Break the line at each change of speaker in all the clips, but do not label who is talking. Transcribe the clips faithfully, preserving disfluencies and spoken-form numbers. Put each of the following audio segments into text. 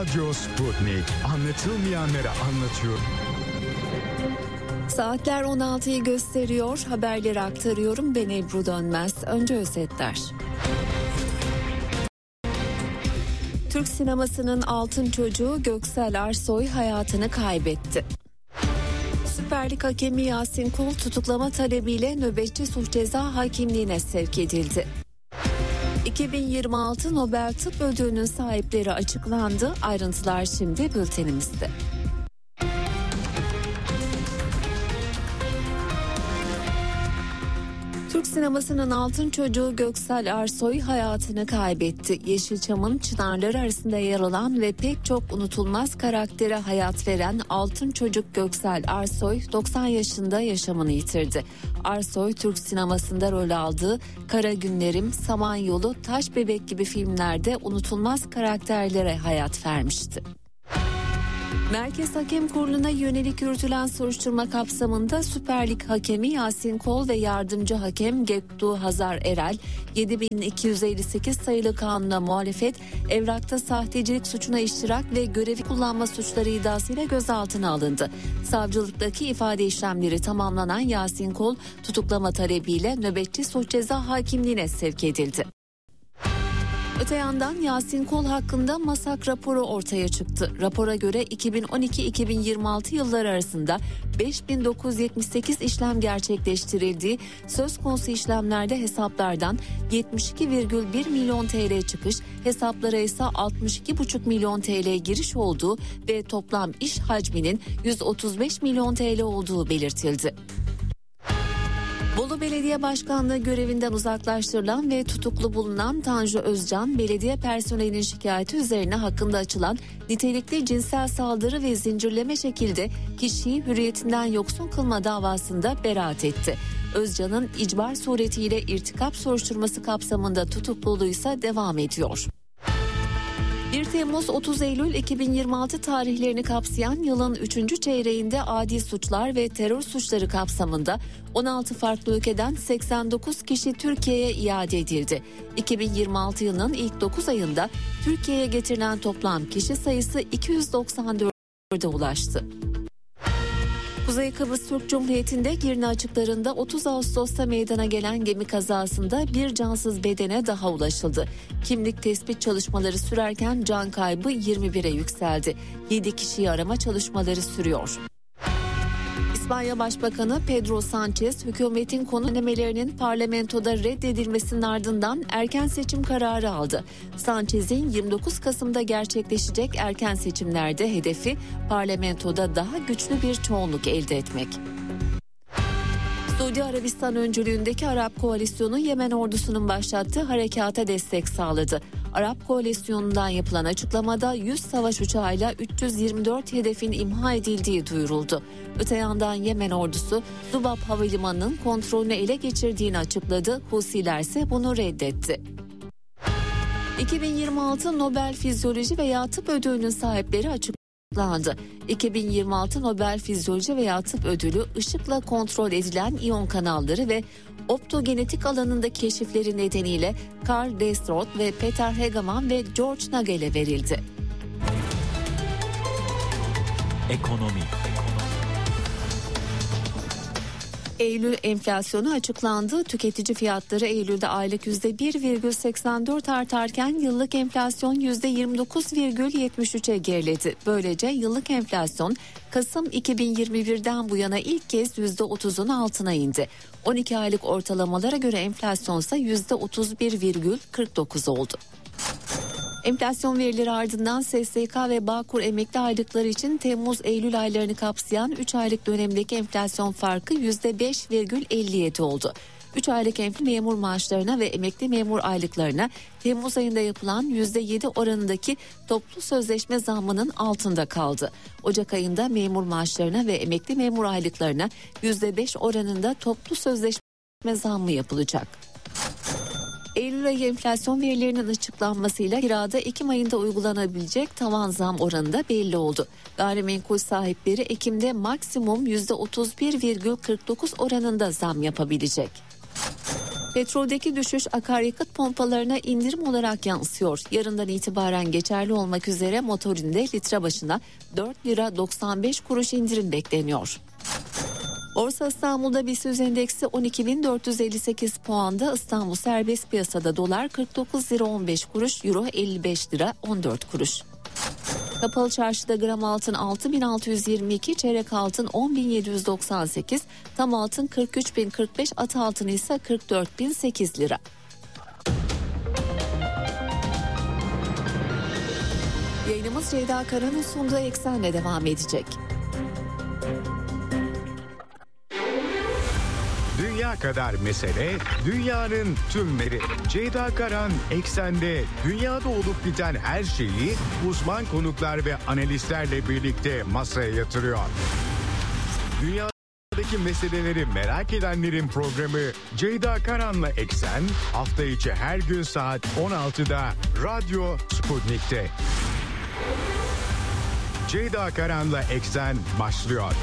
Radyo Sputnik. Anlatılmayanları anlatıyor.
Saatler on altıyı gösteriyor. Haberleri aktarıyorum. Ben Ebru Dönmez. Önce özetler. Türk sinemasının altın çocuğu Göksel Arsoy hayatını kaybetti. Süper Lig hakemi Yasin Kul tutuklama talebiyle nöbetçi suç ceza hakimliğine sevk edildi. iki bin yirmi altı Nobel Tıp Ödülü'nün sahipleri açıklandı. Ayrıntılar şimdi bültenimizde. Türk sinemasının altın çocuğu Göksel Arsoy hayatını kaybetti. Yeşilçam'ın çınarları arasında yer alan ve pek çok unutulmaz karaktere hayat veren altın çocuk Göksel Arsoy doksan yaşında yaşamını yitirdi. Arsoy Türk sinemasında rol aldığı Kara Günlerim, Samanyolu, Taş Bebek gibi filmlerde unutulmaz karakterlere hayat vermişti. Merkez Hakem Kurulu'na yönelik yürütülen soruşturma kapsamında Süper Lig hakemi Yasin Kol ve yardımcı hakem Göktuğ Hazar Erel yedi bin iki yüz elli sekiz sayılı kanuna muhalefet, evrakta sahtecilik suçuna iştirak ve görevi kullanma suçları iddiasıyla gözaltına alındı. Savcılıktaki ifade işlemleri tamamlanan Yasin Kol tutuklama talebiyle nöbetçi suç ceza hakimliğine sevk edildi. Öte yandan Yasin Kol hakkında masak raporu ortaya çıktı. Rapora göre iki bin on iki iki bin yirmi altı yılları arasında beş bin dokuz yüz yetmiş sekiz işlem gerçekleştirildiği, söz konusu işlemlerde hesaplardan yetmiş iki virgül bir milyon T L çıkış, hesaplara ise altmış iki virgül beş milyon T L giriş olduğu ve toplam iş hacminin yüz otuz beş milyon T L olduğu belirtildi. Bolu Belediye Başkanlığı görevinden uzaklaştırılan ve tutuklu bulunan Tanju Özcan, belediye personelinin şikayeti üzerine hakkında açılan nitelikli cinsel saldırı ve zincirleme şekilde kişiyi hürriyetinden yoksun kılma davasında beraat etti. Özcan'ın icbar suretiyle irtikap soruşturması kapsamında tutukluluğu ise devam ediyor. bir Temmuz otuz Eylül iki bin yirmi altı tarihlerini kapsayan yılın üçüncü çeyreğinde adi suçlar ve terör suçları kapsamında on altı farklı ülkeden seksen dokuz kişi Türkiye'ye iade edildi. iki bin yirmi altı yılının ilk dokuz ayında Türkiye'ye getirilen toplam kişi sayısı iki yüz doksan dörde ulaştı. Kuzey Kıbrıs Türk Cumhuriyeti'nde Girne açıklarında otuz Ağustos'ta meydana gelen gemi kazasında bir cansız bedene daha ulaşıldı. Kimlik tespit çalışmaları sürerken can kaybı yirmi bire yükseldi. yedi kişiyi arama çalışmaları sürüyor. İspanya Başbakanı Pedro Sanchez, hükümetin konu önemelerinin parlamentoda reddedilmesinin ardından erken seçim kararı aldı. Sanchez'in yirmi dokuz Kasım'da gerçekleşecek erken seçimlerde hedefi parlamentoda daha güçlü bir çoğunluk elde etmek. Suudi Arabistan öncülüğündeki Arap Koalisyonu Yemen ordusunun başlattığı harekata destek sağladı. Arap Koalisyonu'ndan yapılan açıklamada yüz savaş uçağıyla üç yüz yirmi dört hedefin imha edildiği duyuruldu. Öte yandan Yemen ordusu Zubab Havalimanı'nın kontrolünü ele geçirdiğini açıkladı. Husiler ise bunu reddetti. iki bin yirmi altı Nobel Fizyoloji veya Tıp Ödülü'nün sahipleri açıklandı. iki bin yirmi altı Nobel Fizyoloji veya Tıp Ödülü ışıkla kontrol edilen iyon kanalları ve optogenetik alanındaki keşifleri nedeniyle Carl Destroth ve Peter Hegeman ve George Nagel'e verildi.
Ekonomi.
Eylül enflasyonu açıklandı. Tüketici fiyatları Eylül'de aylık yüzde bir virgül seksen dört artarken yıllık enflasyon yüzde yirmi dokuz virgül yetmiş üçe geriledi. Böylece yıllık enflasyon Kasım iki bin yirmi birden bu yana ilk kez yüzde otuzun altına indi. on iki aylık ortalamalara göre enflasyon ise yüzde otuz bir virgül kırk dokuz oldu. Enflasyon verileri ardından S S K ve Bağkur emekli aylıkları için Temmuz-Eylül aylarını kapsayan üç aylık dönemdeki enflasyon farkı yüzde beş virgül elli yedi oldu. üç aylık emekli memur maaşlarına ve emekli memur aylıklarına Temmuz ayında yapılan yüzde yedi oranındaki toplu sözleşme zammının altında kaldı. Ocak ayında memur maaşlarına ve emekli memur aylıklarına yüzde beş oranında toplu sözleşme zammı yapılacak. Eylül ayı enflasyon verilerinin açıklanmasıyla kirada Ekim ayında uygulanabilecek tavan zam oranı da belli oldu. Gayrimenkul sahipleri Ekim'de maksimum yüzde otuz bir virgül kırk dokuz oranında zam yapabilecek. Petroldeki düşüş akaryakıt pompalarına indirim olarak yansıyor. Yarından itibaren geçerli olmak üzere motorinde litre başına dört lira doksan beş kuruş indirim bekleniyor. Borsa İstanbul'da BIST endeksi on iki bin dört yüz elli sekiz puanda. İstanbul serbest piyasada dolar kırk dokuz lira on beş kuruş, euro elli beş lira on dört kuruş. Kapalı çarşıda gram altın altı bin altı yüz yirmi iki, çeyrek altın on bin yedi yüz doksan sekiz, tam altın kırk üç bin kırk beş, at altın ise kırk dört bin sekiz lira. Yayınımız Ceyda Karan'ın sunduğu Eksen'le devam edecek.
Dünya kadar mesele, dünyanın tümleri. Ceyda Karan Eksen'de dünyada olup biten her şeyi uzman konuklar ve analistlerle birlikte masaya yatırıyor. Dünyadaki meseleleri merak edenlerin programı Ceyda Karan'la Eksen, hafta içi her gün saat on altıda Radyo Sputnik'te. Ceyda Karan'la Eksen başlıyor.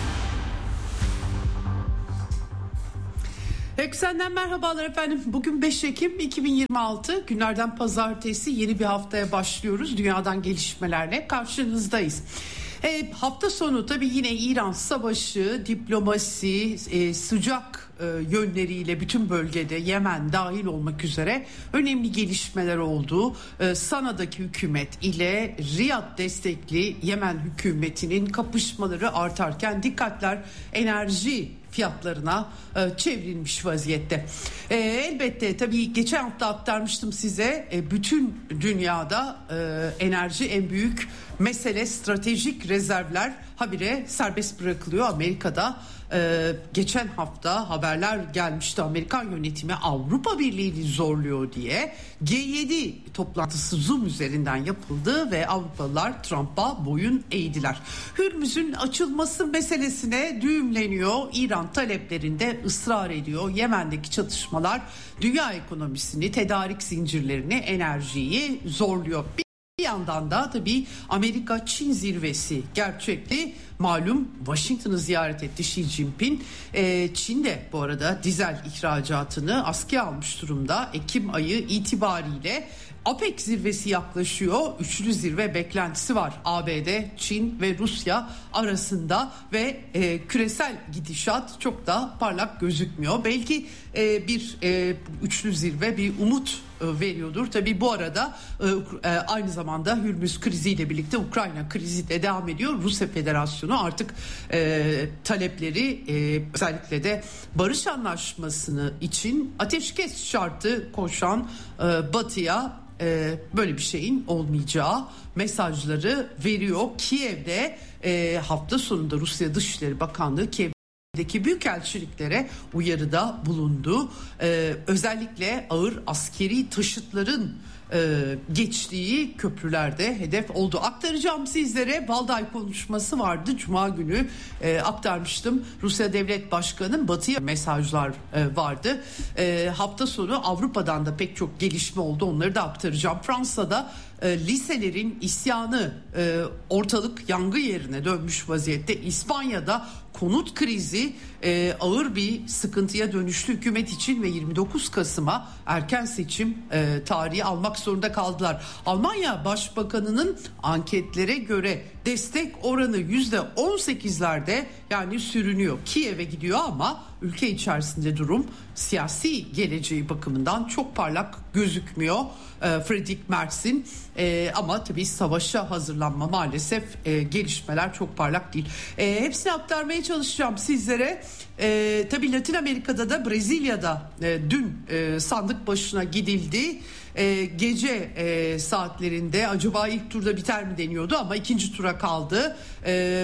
Eksen'den merhabalar efendim. Bugün beş Ekim iki bin yirmi altı, günlerden pazartesi, yeni bir haftaya başlıyoruz. Dünyadan gelişmelerle karşınızdayız. E, hafta sonu tabii yine İran savaşı, diplomasi, e, sıcak e, yönleriyle bütün bölgede, Yemen dahil olmak üzere önemli gelişmeler oldu. E, Sana'daki hükümet ile Riyad destekli Yemen hükümetinin kapışmaları artarken dikkatler enerji fiyatlarına e, çevrilmiş vaziyette. E, elbette tabii geçen hafta aktarmıştım size, e, bütün dünyada e, enerji en büyük mesele, stratejik rezervler habire serbest bırakılıyor. Amerika'da e, geçen hafta haberler gelmişti, Amerikan yönetimi Avrupa Birliği'ni zorluyor diye. G yedi toplantısı Zoom üzerinden yapıldı ve Avrupalılar Trump'a boyun eğdiler. Hürmüz'ün açılması meselesine düğümleniyor. İran taleplerinde ısrar ediyor. Yemen'deki çatışmalar dünya ekonomisini, tedarik zincirlerini, enerjiyi zorluyor. Bir yandan da tabii Amerika-Çin zirvesi gerçekti. Malum Washington'ı ziyaret etti Xi Jinping. Ee, Çin de bu arada dizel ihracatını askıya almış durumda. Ekim ayı itibariyle APEC zirvesi yaklaşıyor. Üçlü zirve beklentisi var A B D, Çin ve Rusya arasında ve e, küresel gidişat çok da parlak gözükmüyor. Belki e, bir e, üçlü zirve bir umut e, veriyordur. Tabii bu arada e, e, aynı zamanda Hürmüz kriziyle birlikte Ukrayna krizi de devam ediyor. Rusya Federasyonu artık e, talepleri e, özellikle de barış anlaşmasını için ateşkes şartı koşan e, Batı'ya e, böyle bir şeyin olmayacağı mesajları veriyor. Kiev'de e, hafta sonunda Rusya Dışişleri Bakanlığı Kiev'deki büyükelçiliklere uyarıda bulundu. Ee, özellikle ağır askeri taşıtların e, geçtiği köprülerde hedef oldu. Aktaracağım sizlere. Valday konuşması vardı. Cuma günü e, aktarmıştım. Rusya Devlet Başkanı'nın Batı'ya mesajlar e, vardı. E, hafta sonu Avrupa'dan da pek çok gelişme oldu. Onları da aktaracağım. Fransa'da E, liselerin isyanı, e, ortalık yangın yerine dönmüş vaziyette. İspanya'da konut krizi e, ağır bir sıkıntıya dönüştü hükümet için ve yirmi dokuz Kasım'a erken seçim e, tarihi almak zorunda kaldılar. Almanya Başbakanı'nın anketlere göre destek oranı yüzde on sekizlerde, yani sürünüyor. Kiev'e gidiyor ama ülke içerisinde durum siyasi geleceği bakımından çok parlak gözükmüyor. E, Friedrich Merz'in e, ama tabii savaşa hazırlanma maalesef e, gelişmeler çok parlak değil. E, hepsini aktarmaya çalışacağım sizlere. E, tabii Latin Amerika'da da Brezilya'da e, dün e, sandık başına gidildi. E, gece e, saatlerinde acaba ilk turda biter mi deniyordu ama ikinci tura kaldı. E,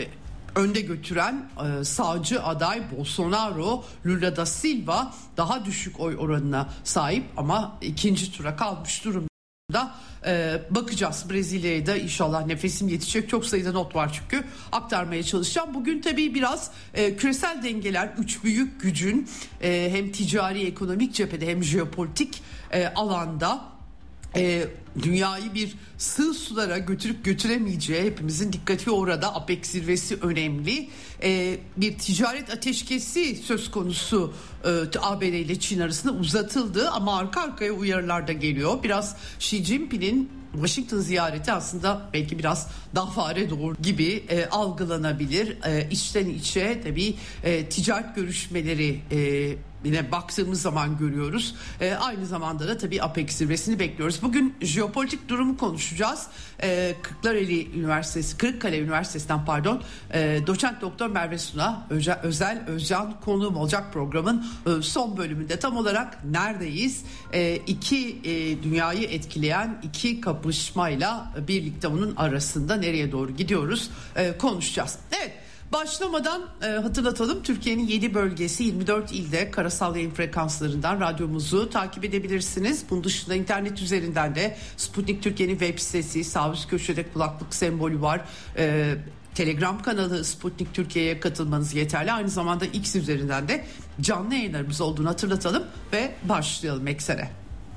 önde götüren e, sağcı aday Bolsonaro, Lula da Silva daha düşük oy oranına sahip ama ikinci tura kalmış durumda. Ee, bakacağız Brezilya'ya da inşallah, nefesim yetecek, çok sayıda not var çünkü aktarmaya çalışacağım. Bugün tabii biraz e, küresel dengeler, üç büyük gücün e, hem ticari ekonomik cephede hem jeopolitik e, alanda e, dünyayı bir sığ sulara götürüp götüremeyeceği hepimizin dikkati orada. APEC zirvesi önemli. E, bir ticaret ateşkesi söz konusu e, A B D ile Çin arasında uzatıldı ama arka arkaya uyarılar da geliyor. Biraz Xi Jinping'in Washington ziyareti aslında belki biraz daha fare doğur gibi e, algılanabilir. E, içten içe tabii e, ticaret görüşmeleri e, yine baktığımız zaman görüyoruz. E, aynı zamanda da tabii APEC zirvesini bekliyoruz. Bugün jeopolitik durumu konuşacağız. E, Kırklareli Üniversitesi, Kırıkkale Üniversitesi'nden pardon, e, doçent doktor Merve Suna Özel, Özel Özcan konuğum olacak programın e, son bölümünde. Tam olarak neredeyiz? E, iki e, dünyayı etkileyen iki kapışmayla birlikte onun arasında nereye doğru gidiyoruz e, konuşacağız. Evet. Başlamadan e, hatırlatalım, Türkiye'nin yedi bölgesi yirmi dört ilde karasal yayın frekanslarından radyomuzu takip edebilirsiniz. Bunun dışında internet üzerinden de Sputnik Türkiye'nin web sitesi, sağ üst köşede kulaklık sembolü var. E, Telegram kanalı Sputnik Türkiye'ye katılmanız yeterli. Aynı zamanda X üzerinden de canlı yayınlarımız olduğunu hatırlatalım ve başlayalım eksene.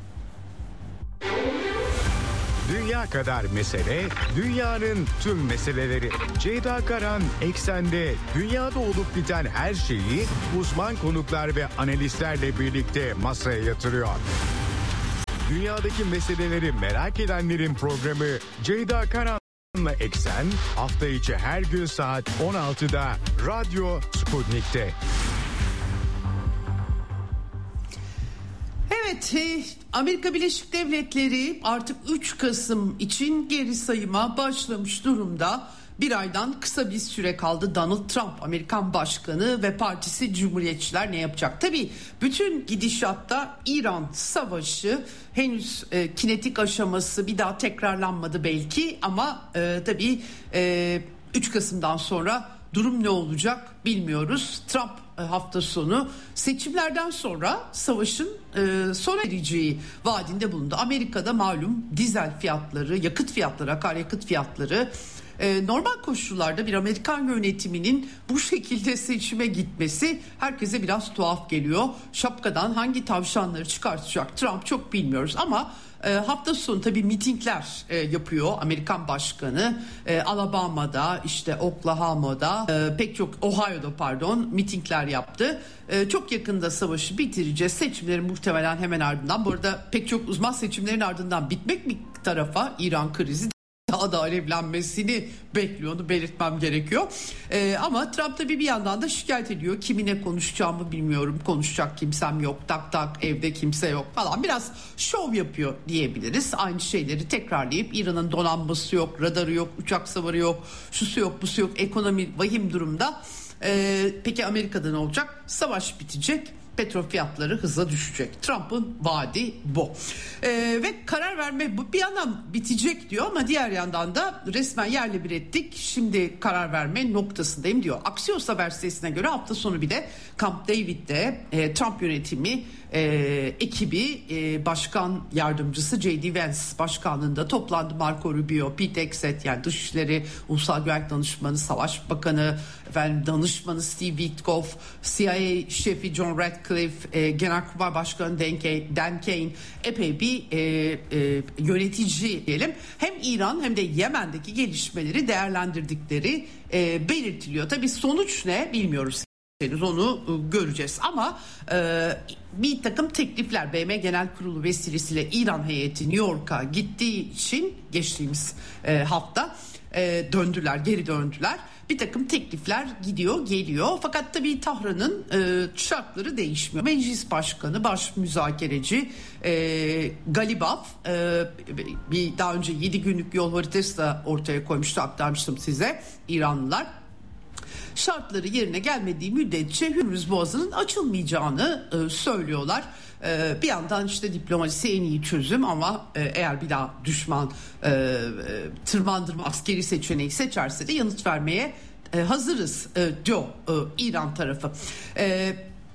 Dünya kadar mesele, dünyanın tüm meseleleri. Ceyda Karan Eksen'de dünyada olup biten her şeyi uzman konuklar ve analistlerle birlikte masaya yatırıyor. Dünyadaki meseleleri merak edenlerin programı Ceyda Karan'la Eksen hafta içi her gün saat on altıda Radyo Sputnik'te.
Evet, Amerika Birleşik Devletleri artık üç Kasım için geri sayıma başlamış durumda. Bir aydan kısa bir süre kaldı. Donald Trump, Amerikan Başkanı ve partisi Cumhuriyetçiler ne yapacak? Tabii bütün gidişatta İran Savaşı henüz e, kinetik aşaması bir daha tekrarlanmadı belki ama e, tabii e, üç Kasım'dan sonra durum ne olacak bilmiyoruz. Trump hafta sonu seçimlerden sonra savaşın e, sona ereceği vaadinde bulundu. Amerika'da malum dizel fiyatları, yakıt fiyatları, akaryakıt fiyatları e, normal koşullarda bir Amerikan yönetiminin bu şekilde seçime gitmesi herkese biraz tuhaf geliyor. Şapkadan hangi tavşanları çıkartacak Trump çok bilmiyoruz ama E, hafta sonu tabii mitingler e, yapıyor Amerikan Başkanı. E, Alabama'da, işte Oklahoma'da, e, pek çok Ohio'da pardon mitingler yaptı. E, çok yakında savaşı bitireceğiz. Seçimlerin muhtemelen hemen ardından. Bu arada pek çok uzman seçimlerin ardından bitmek bir tarafa İran krizi daha da alevlenmesini bekliyor, onu belirtmem gerekiyor. Ee, ama Trump tabii bir yandan da şikayet ediyor. Kimine konuşacağımı bilmiyorum, konuşacak kimsem yok, tak tak evde kimse yok falan. Biraz şov yapıyor diyebiliriz. Aynı şeyleri tekrarlayıp İran'ın donanması yok, radarı yok, uçak savarı yok, şusu yok, busu yok, ekonomi vahim durumda. Ee, peki Amerika'da ne olacak? Savaş bitecek. Petrol fiyatları hızla düşecek. Trump'ın vaadi bu. Ee, ve karar verme bu bir yandan bitecek diyor ama diğer yandan da resmen yerle bir ettik. Şimdi karar verme noktasındayım diyor. Axios Haber sitesine göre hafta sonu bir de Camp David'de e, Trump yönetimi e, ekibi e, başkan yardımcısı J D Vance başkanlığında toplandı. Marco Rubio, Pete Hegseth yani Dışişleri Ulusal Güvenlik Danışmanı, Savaş Bakanı, efendim danışmanı Steve Witkoff, C I A şefi John Radcliffe, e, Genelkurmay Başkanı Dan Kane, Dan Kane epey bir e, e, yönetici diyelim. Hem İran hem de Yemen'deki gelişmeleri değerlendirdikleri e, belirtiliyor. Tabii sonuç ne bilmiyoruz. Henüz onu e, göreceğiz ama e, bir takım teklifler B M Genel Kurulu vesilesiyle İran heyeti New York'a gittiği için geçtiğimiz e, hafta e, döndüler, geri döndüler. Bir takım teklifler gidiyor, geliyor. Fakat tabii Tahran'ın e, şartları değişmiyor. Meclis Başkanı, baş müzakereci e, Galibaf e, bir daha önce yedi günlük yol haritası da ortaya koymuştu, aktarmıştım size İranlılar. Şartları yerine gelmediği müddetçe Hürmüz Boğazı'nın açılmayacağını e, söylüyorlar. E, bir yandan işte diplomasi en iyi çözüm ama e, eğer bir daha düşman e, e, tırmandırma askeri seçeneği seçerse de yanıt vermeye e, hazırız e, diyor e, İran tarafı. E,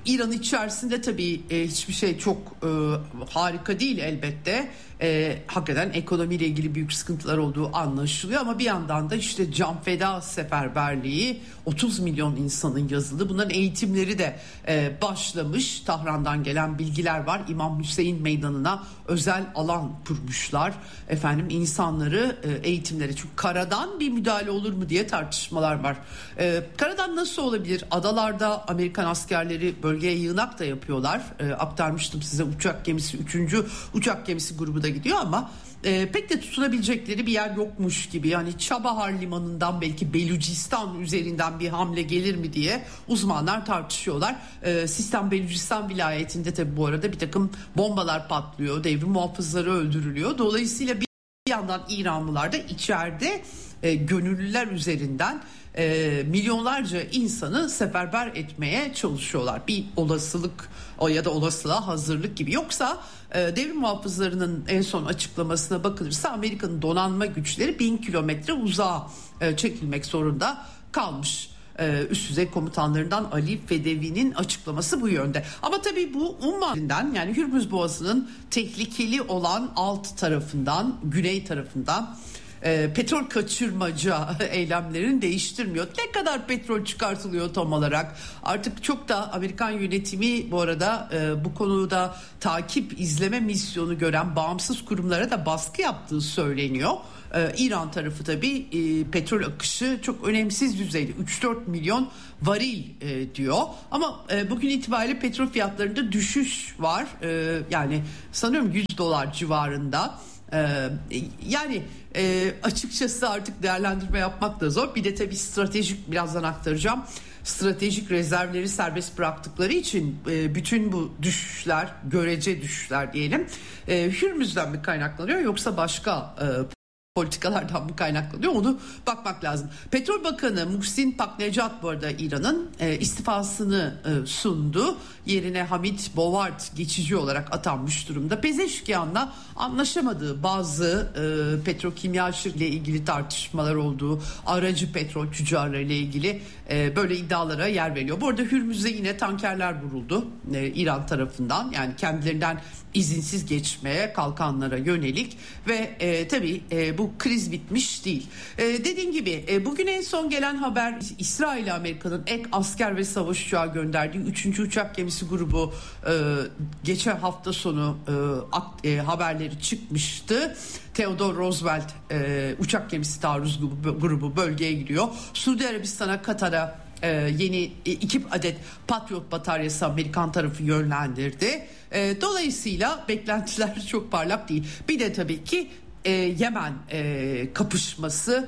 İran içerisinde tabii e, hiçbir şey çok e, harika değil elbette. E, hakikaten ekonomiyle ilgili büyük sıkıntılar olduğu anlaşılıyor ama bir yandan da işte can feda seferberliği, otuz milyon insanın yazıldığı, bunların eğitimleri de e, başlamış. Tahran'dan gelen bilgiler var. İmam Hüseyin Meydanı'na özel alan kurmuşlar. Efendim insanları e, eğitimlere, çünkü karadan bir müdahale olur mu diye tartışmalar var. E, karadan nasıl olabilir? Adalarda Amerikan askerleri bölgeye yığınak da yapıyorlar. E, aktarmıştım size, uçak gemisi, üçüncü uçak gemisi grubu da gidiyor ama e, pek de tutunabilecekleri bir yer yokmuş gibi. Yani Çabahar Limanı'ndan belki Belucistan üzerinden bir hamle gelir mi diye uzmanlar tartışıyorlar. E, Sistan Belucistan vilayetinde tabii bu arada bir takım bombalar patlıyor, devrim muhafızları öldürülüyor. Dolayısıyla bir yandan İranlılar da içeride e, gönüllüler üzerinden e, milyonlarca insanı seferber etmeye çalışıyorlar. Bir olasılık o ya da olasılığa hazırlık gibi. Yoksa e, devrim muhafızlarının en son açıklamasına bakılırsa Amerika'nın donanma güçleri bin kilometre uzağa e, çekilmek zorunda kalmış. Ee, üst düzey komutanlarından Ali Fedevi'nin açıklaması bu yönde. Ama tabii bu Umman'dan, yani Hürmüz Boğazı'nın tehlikeli olan alt tarafından, güney tarafından e, petrol kaçırmaca eylemlerini değiştirmiyor. Ne kadar petrol çıkartılıyor tam olarak? Artık çok da Amerikan yönetimi bu arada e, bu konuda takip, izleme misyonu gören bağımsız kurumlara da baskı yaptığı söyleniyor. Ee, İran tarafı tabii e, petrol akışı çok önemsiz düzeyde, üç dört milyon varil e, diyor. Ama e, bugün itibariyle petrol fiyatlarında düşüş var. E, yani sanıyorum yüz dolar civarında. E, yani e, açıkçası artık değerlendirme yapmak da zor. Bir de tabii stratejik, birazdan aktaracağım. Stratejik rezervleri serbest bıraktıkları için e, bütün bu düşüşler, görece düşüşler diyelim, e, Hürmüz'den mi kaynaklanıyor yoksa başka e, politikalardan mı kaynaklanıyor, onu bakmak lazım. Petrol Bakanı Muhsin Paknejad bu arada İran'ın e, istifasını e, sundu. Yerine Hamid Bovard geçici olarak atanmış durumda. Pezeşkian'la anlaşamadığı bazı e, petrokimya ile ilgili tartışmalar olduğu, aracı petrol tüccarları ile ilgili e, böyle iddialara yer veriyor. Bu arada Hürmüz'e yine tankerler vuruldu e, İran tarafından, yani kendilerinden izinsiz geçmeye kalkanlara yönelik ve e, tabii e, bu kriz bitmiş değil. E, dediğim gibi e, bugün en son gelen haber, İsrail ile Amerika'nın ek asker ve savaş uçağı gönderdiği üçüncü uçak gemisi grubu e, geçen hafta sonu e, ak, e, haberleri çıkmıştı. Theodore Roosevelt e, uçak gemisi taarruz grubu, grubu bölgeye gidiyor. Suudi Arabistan'a, Katar'a Ee, yeni e, iki adet Patriot bataryası Amerikan tarafı yönlendirdi. Ee, dolayısıyla beklentiler çok parlak değil. Bir de tabii ki e, Yemen e, kapışması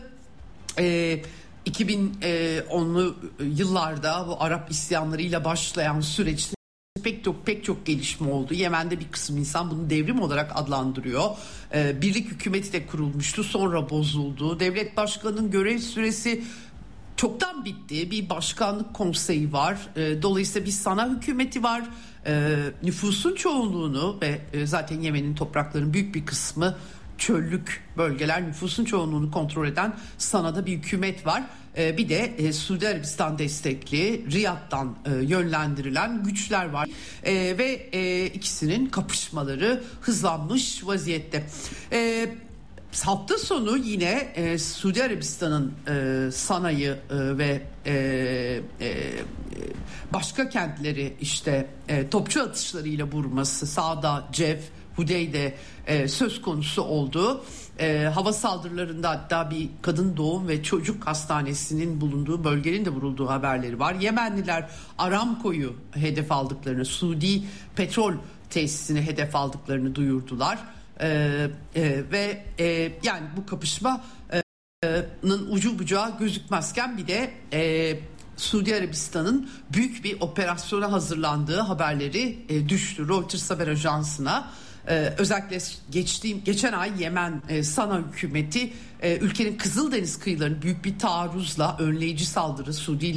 e, iki bin onlu yıllarda bu Arap isyanlarıyla başlayan süreçte pek çok pek çok gelişme oldu. Yemen'de bir kısım insan bunu devrim olarak adlandırıyor. Ee, birlik hükümeti de kurulmuştu, sonra bozuldu. Devlet başkanının görev süresi çoktan bitti. Bir başkanlık konseyi var. E, dolayısıyla bir sana hükümeti var. E, nüfusun çoğunluğunu ve e, zaten Yemen'in topraklarının büyük bir kısmı çöllük bölgeler, nüfusun çoğunluğunu kontrol eden sanada bir hükümet var. E, bir de e, Suudi Arabistan destekli, Riyad'dan e, yönlendirilen güçler var. E, ve e, ikisinin kapışmaları hızlanmış vaziyette. E, Hafta sonu yine e, Suudi Arabistan'ın e, Sana'yı e, ve e, e, başka kentleri işte e, topçu atışlarıyla vurması, Sa'da, Cef, Hudeyde e, söz konusu oldu. E, hava saldırılarında hatta bir kadın doğum ve çocuk hastanesinin bulunduğu bölgenin de vurulduğu haberleri var. Yemenliler Aramco'yu hedef aldıklarını, Suudi petrol tesisini hedef aldıklarını duyurdular. Ee, e, ve e, yani bu kapışmanın ucu bucağı gözükmezken bir de e, Suudi Arabistan'ın büyük bir operasyona hazırlandığı haberleri e, düştü Reuters haber ajansına. Ee, özellikle geçtiğim geçen ay Yemen e, Sana hükümeti e, ülkenin Kızıldeniz kıyılarını büyük bir taarruzla, önleyici saldırı, Suudiler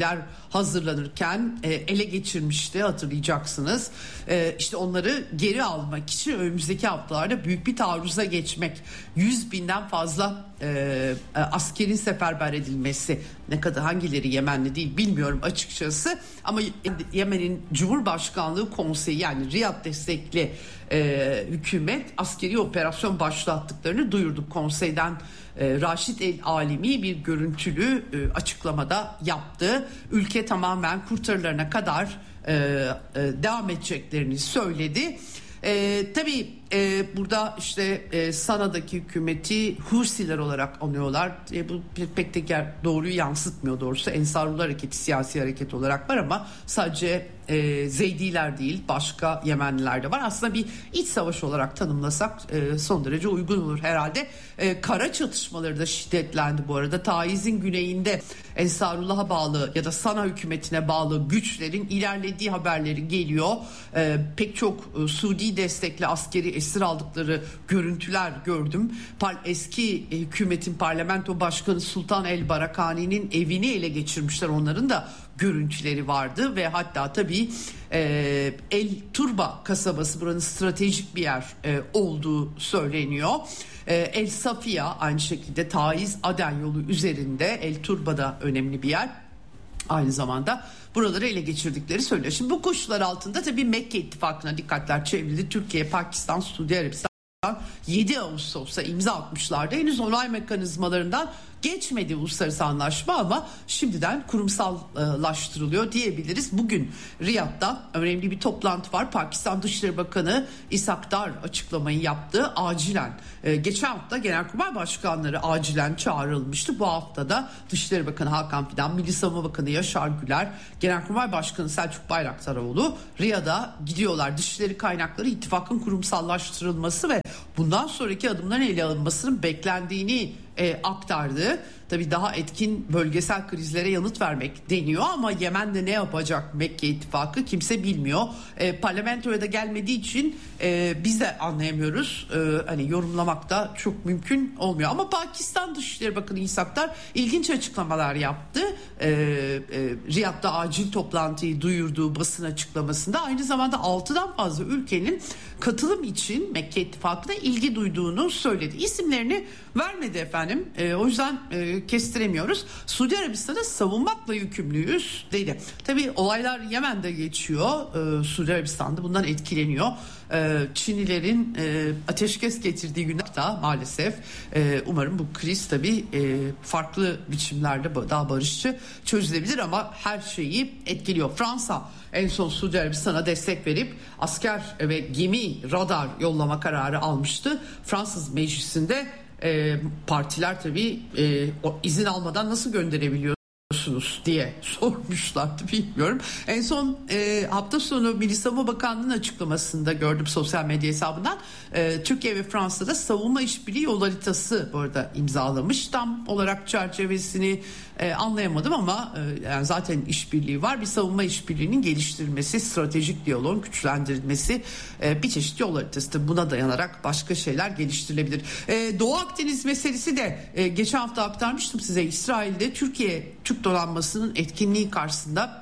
hazırlanırken e, ele geçirmişti, hatırlayacaksınız. E, işte onları geri almak için önümüzdeki haftalarda büyük bir taarruza geçmek, yüz binden fazla e, e, askerin seferber edilmesi, ne kadar hangileri Yemenli değil bilmiyorum açıkçası, ama Yemen'in Cumhurbaşkanlığı Konseyi, yani Riyad destekli e, hükümet askeri operasyon başlattıklarını duyurdu. Konseyden e, Raşid El Alimi bir görüntülü e, açıklamada yaptı. Ülke tamamen kurtarılana kadar e, e, devam edeceklerini söyledi. E, tabii e, burada işte e, Sana'daki hükümeti Husiler olarak anıyorlar. E, bu pek de doğruyu yansıtmıyor doğrusu. Ensarullah Hareketi siyasi hareket olarak var ama sadece e, Zeydiler değil, başka Yemenliler de var. Aslında bir iç savaş olarak tanımlasak e, son derece uygun olur herhalde. E, kara çatışmaları da şiddetlendi bu arada. Taiz'in güneyinde Ensarullah'a bağlı ya da Sana hükümetine bağlı güçlerin ilerlediği haberleri geliyor. E, pek çok e, Suudi destekli askeri esir aldıkları görüntüler gördüm. Eski e, hükümetin parlamento başkanı Sultan El Barakani'nin evini ele geçirmişler. Onların da görüntüleri vardı ve hatta tabii e, El Turba kasabası, buranın stratejik bir yer e, olduğu söyleniyor. E, El Safiya aynı şekilde Taiz Aden yolu üzerinde, El Turba da önemli bir yer. Aynı zamanda buraları ele geçirdikleri söylüyor. Şimdi bu koşullar altında tabii Mekke ittifakına dikkatler çevrildi. Türkiye, Pakistan, Suudi Arabistan yedi Ağustos'ta imza atmışlardı. Henüz onay mekanizmalarından geçmedi uluslararası anlaşma ama şimdiden kurumsallaştırılıyor diyebiliriz. Bugün Riyad'da önemli bir toplantı var. Pakistan Dışişleri Bakanı İshak Dar açıklamayı yaptı. Acilen, geçen hafta Genelkurmay Başkanları acilen çağrılmıştı. Bu hafta da Dışişleri Bakanı Hakan Fidan, Milli Savunma Bakanı Yaşar Güler, Genelkurmay Başkanı Selçuk Bayraktaroğlu Riyad'a gidiyorlar. Dışişleri kaynakları ittifakın kurumsallaştırılması ve bundan sonraki adımların ele alınmasının beklendiğini E, aktardı. Tabii daha etkin bölgesel krizlere yanıt vermek deniyor ama Yemen'de ne yapacak Mekke ittifakı kimse bilmiyor. E, parlamentoya da gelmediği için e, biz de anlayamıyoruz. E, hani yorumlamak da çok mümkün olmuyor. Ama Pakistan Dışişleri Bakanı İshak Dar ilginç açıklamalar yaptı. E, e, Riyad'da acil toplantıyı duyurduğu basın açıklamasında aynı zamanda altıdan fazla ülkenin katılım için Mekke ittifakına ilgi duyduğunu söyledi. İsimlerini vermedi efendim. E, o yüzden e, kestiremiyoruz. Suudi Arabistan'a savunmakla yükümlüyüz dedi. Tabii olaylar Yemen'de geçiyor. E, Suudi Arabistan'da bundan etkileniyor. E, Çinlilerin e, ateşkes getirdiği günler da maalesef e, umarım bu kriz tabii e, farklı biçimlerde daha barışçı çözülebilir ama her şeyi etkiliyor. Fransa en son Suudi Arabistan'a destek verip asker ve gemi, radar yollama kararı almıştı. Fransız meclisinde E, partiler tabii e, o izin almadan nasıl gönderebiliyorsunuz diye sormuşlardı, bilmiyorum. En son e, hafta sonu Milli Savunma Bakanlığı'nın açıklamasında gördüm sosyal medya hesabından. E, Türkiye ve Fransa'da savunma işbirliği yol haritası bu arada imzalamış. Tam olarak çerçevesini e, anlayamadım ama e, yani zaten işbirliği var. Bir savunma işbirliğinin geliştirilmesi, stratejik diyaloğun güçlendirilmesi, e, bir çeşit yol haritası. Tabii buna dayanarak başka şeyler geliştirilebilir. E, Doğu Akdeniz meselesi de e, geçen hafta aktarmıştım size. İsrail'de Türkiye Türk donanmasının etkinliği karşısında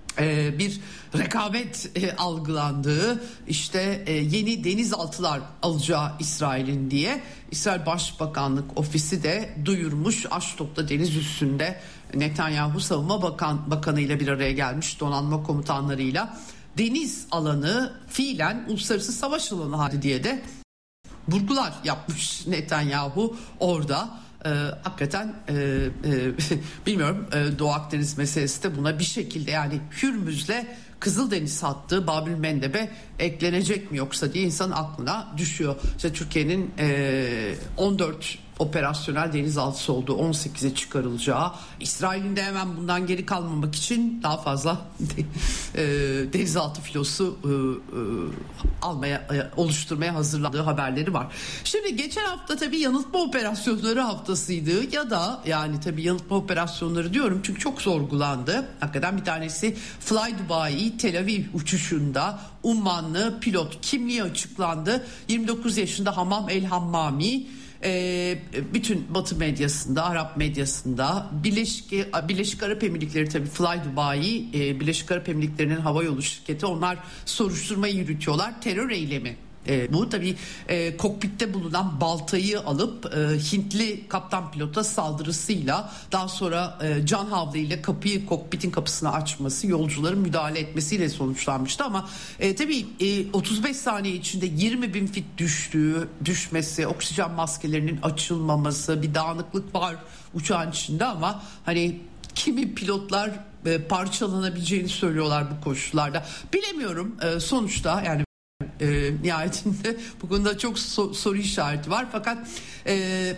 e, bir rekabet e, algılandığı, işte e, yeni denizaltılar alacağı İsrail'in diye İsrail Başbakanlık Ofisi de duyurmuş. Aşdod'da deniz üstünde Netanyahu Savunma Bakan, Bakanı ile bir araya gelmiş, donanma komutanlarıyla deniz alanı fiilen uluslararası savaş alanı hali diye de vurgular yapmış Netanyahu orada. Ee, hakikaten e, e, bilmiyorum, e, Doğu Akdeniz meselesi de buna bir şekilde, yani Hürmüz'le Kızıldeniz hattı Babül Mendeb'e eklenecek mi yoksa diye insanın aklına düşüyor. İşte Türkiye'nin e, on dört operasyonel denizaltısı olduğu, on sekize çıkarılacağı, İsrail'in de hemen bundan geri kalmamak için daha fazla e, denizaltı filosu e, e, almaya e, oluşturmaya hazırlandığı haberleri var. Şimdi geçen hafta tabii yanıltma operasyonları haftasıydı ya da yani tabii yanıltma operasyonları diyorum çünkü çok sorgulandı. Hakikaten bir tanesi Fly Dubai Tel Aviv uçuşunda Ummanlı pilot kimliği açıklandı. yirmi dokuz yaşında Hamam El Hammami. e, bütün Batı medyasında, Arap medyasında Birleşik, Birleşik Arap Emirlikleri tabii Fly Dubai, e, Birleşik Arap Emirlikleri'nin havayolu şirketi, onlar soruşturmayı yürütüyorlar. Terör eylemi. E, bu tabii e, kokpitte bulunan baltayı alıp e, Hintli kaptan pilota saldırısıyla, daha sonra e, can havliyle kapıyı, kokpitin kapısını açması, yolcuların müdahale etmesiyle sonuçlanmıştı. Ama e, tabii e, otuz beş saniye içinde yirmi bin fit düştüğü, düşmesi, oksijen maskelerinin açılmaması, bir dağınıklık var uçağın içinde ama hani kimi pilotlar e, parçalanabileceğini söylüyorlar bu koşullarda. Bilemiyorum e, sonuçta yani. E, nihayetinde bu konuda çok so- soru işareti var fakat e,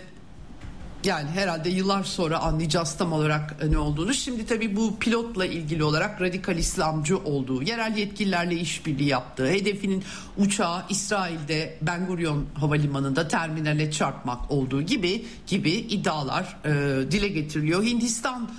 yani herhalde yıllar sonra anlayacağız tam olarak ne olduğunu. Şimdi tabii bu pilotla ilgili olarak radikal İslamcı olduğu, yerel yetkililerle işbirliği yaptığı, hedefinin uçağı İsrail'de Ben Gurion Havalimanı'nda terminale çarpmak olduğu gibi gibi iddialar e, dile getiriliyor. Hindistan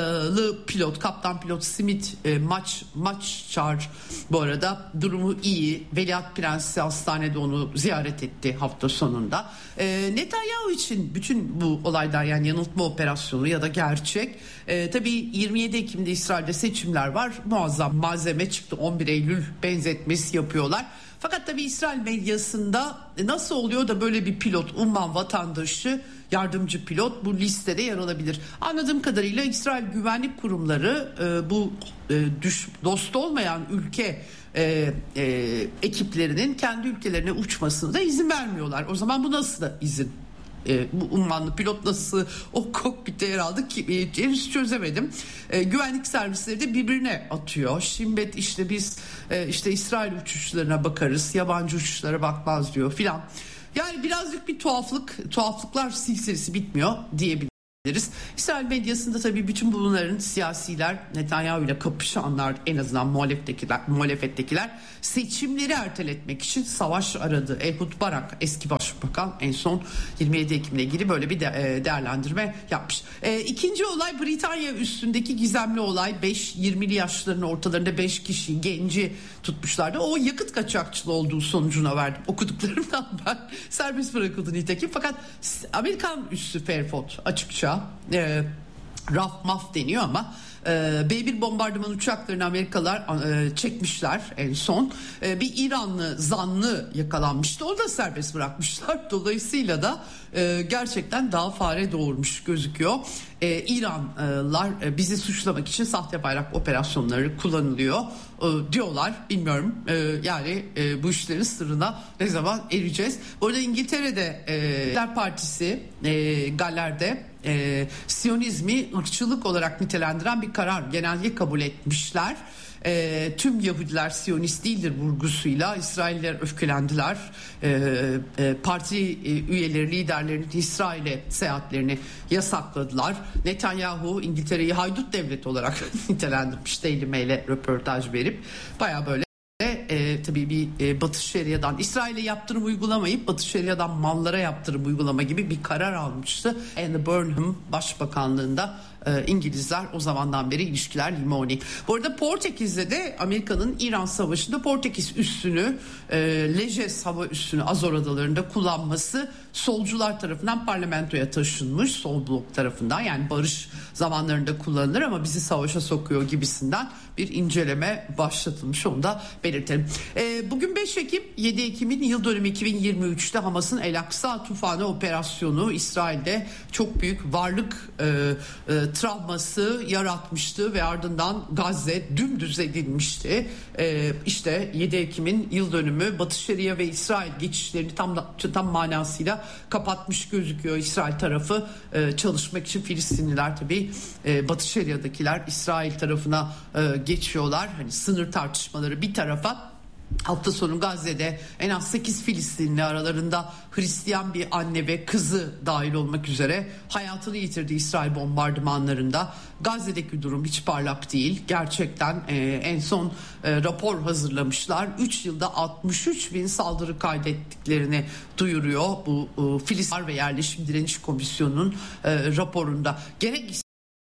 pilot, kaptan pilot Smith e, maç maç çağır bu arada durumu iyi. Veliaht Prensi hastanede onu ziyaret etti hafta sonunda. E, Netanyahu için bütün bu olaylar, yani yanıltma operasyonu ya da gerçek. E, tabii yirmi yedi Ekim'de İsrail'de seçimler var. Muazzam malzeme çıktı. on bir Eylül benzetmesi yapıyorlar. Fakat tabii İsrail medyasında nasıl oluyor da böyle bir pilot, Umman vatandaşı, yardımcı pilot bu listede yer alabilir? Anladığım kadarıyla İsrail güvenlik kurumları e, bu e, düş, dost olmayan ülke e, e, ekiplerinin kendi ülkelerine uçmasına da izin vermiyorlar. O zaman bu nasıl da izin? E, bu ummanlı pilot nasıl o kokpitte yer aldı ki e, henüz çözemedim. E, güvenlik servisleri de birbirine atıyor. Şimdi işte biz e, işte İsrail uçuşlarına bakarız, yabancı uçuşlara bakmaz diyor filan. Yani birazcık bir tuhaflık, tuhaflıklar silsilesi bitmiyor diyebiliriz. İsrail medyasında tabii bütün bunların siyasiler, Netanyahu ile kapışanlar, en azından muhalefettekiler, muhalefettekiler seçimleri erteletmek için savaş aradı. Ehud Barak eski başbakan en son yirmi yedi Ekim'le ilgili böyle bir de, e, değerlendirme yapmış. E, ikinci olay Britanya üstündeki gizemli olay. beş yirmili yaşların ortalarında beş kişi genci tutmuşlardı. O yakıt kaçakçılığı olduğu sonucuna verdim. Okuduklarımdan ben serbest bırakıldı nitekim. Fakat Amerikan üssü Fairford açıkça e, raf maf deniyor ama e, B bir bombardıman uçaklarını Amerikalılar e, çekmişler en son. E, bir İranlı zanlı yakalanmıştı. Onu da serbest bırakmışlar. Dolayısıyla da e, gerçekten daha fare doğurmuş gözüküyor. E, İranlılar e, bizi suçlamak için sahte bayrak operasyonları kullanılıyor e, diyorlar. Bilmiyorum e, yani e, bu işlerin sırrına ne zaman ereceğiz. Bu arada İngiltere'de e, Partisi e, Galler'de e, Siyonizmi ırkçılık olarak nitelendiren bir karar genelge kabul etmişler. E, tüm Yahudiler Siyonist değildir vurgusuyla İsrailler öfkelendiler. E, e, parti e, üyeleri, liderlerinin İsrail'e seyahatlerini yasakladılar. Netanyahu İngiltere'yi haydut devlet olarak nitelendirmiş, Daily Mail'e röportaj verip baya böyle E, tabii bir e, Batı Şeria'dan İsrail'e yaptırım uygulamayıp Batı Şeria'dan mallara yaptırım uygulama gibi bir karar almıştı. Andy Burnham Başbakanlığında e, İngilizler o zamandan beri ilişkiler limoni. Bu arada Portekiz'de de Amerika'nın İran Savaşı'nda Portekiz üssünü e, Lejes hava üssünü Azor Adaları'nda kullanması solcular tarafından parlamentoya taşınmış, sol blok tarafından, yani barış zamanlarında kullanılır ama bizi savaşa sokuyor gibisinden bir inceleme başlatılmış, onu da belirtelim. E, bugün beş Ekim, yedi Ekim'in yıl dönümü iki bin yirmi üçte Hamas'ın El Aksa tufanı operasyonu İsrail'de çok büyük varlık e, e, travması yaratmıştı ve ardından Gazze dümdüz edilmişti. E, işte yedi Ekim'in yıl dönümü Batı Şeria ve İsrail geçişlerini tam da, tam manasıyla kapatmış gözüküyor İsrail tarafı. E, çalışmak için Filistinliler tabii e, Batı Şeria'dakiler İsrail tarafına e, geçiyorlar. Hani sınır tartışmaları bir tarafa, hafta sonu Gazze'de en az sekiz Filistinli, aralarında Hristiyan bir anne ve kızı dahil olmak üzere hayatını yitirdi İsrail bombardımanlarında. Gazze'deki durum hiç parlak değil. Gerçekten e, en son e, rapor hazırlamışlar. üç yılda altmış üç bin saldırı kaydettiklerini duyuruyor bu e, Filistin ve Yerleşim Direniş Komisyonu'nun e, raporunda. Gerek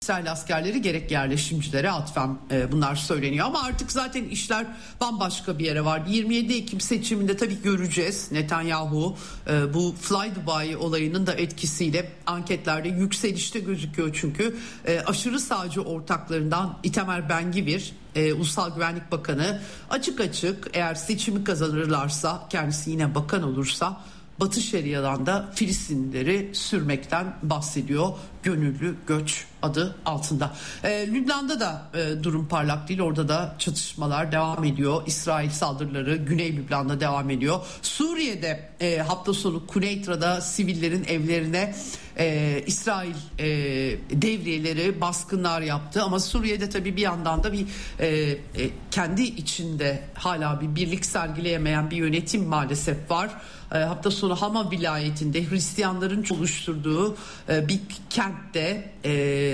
İsrail askerleri gerek yerleşimcilere atfen e, bunlar söyleniyor. Ama artık zaten işler bambaşka bir yere var. yirmi yedi Ekim seçiminde tabii göreceğiz. Netanyahu e, bu Fly Dubai olayının da etkisiyle anketlerde yükselişte gözüküyor. Çünkü e, aşırı sağcı ortaklarından Itamar Ben-Gvir, e, Ulusal Güvenlik Bakanı, açık açık eğer seçimi kazanırlarsa, kendisi yine bakan olursa, Batı Şeria'dan da Filistinlileri sürmekten bahsediyor. Gönüllü göç adı altında. Ee, Lübnan'da da e, durum parlak değil. Orada da çatışmalar devam ediyor. İsrail saldırıları Güney Lübnan'da devam ediyor. Suriye'de e, hafta sonu Kuneytra'da sivillerin evlerine e, İsrail e, devriyeleri baskınlar yaptı. Ama Suriye'de tabii bir yandan da bir e, e, kendi içinde hala bir birlik sergileyemeyen bir yönetim maalesef var. E, hafta sonu Hama vilayetinde Hristiyanların oluşturduğu e, bir kentte e,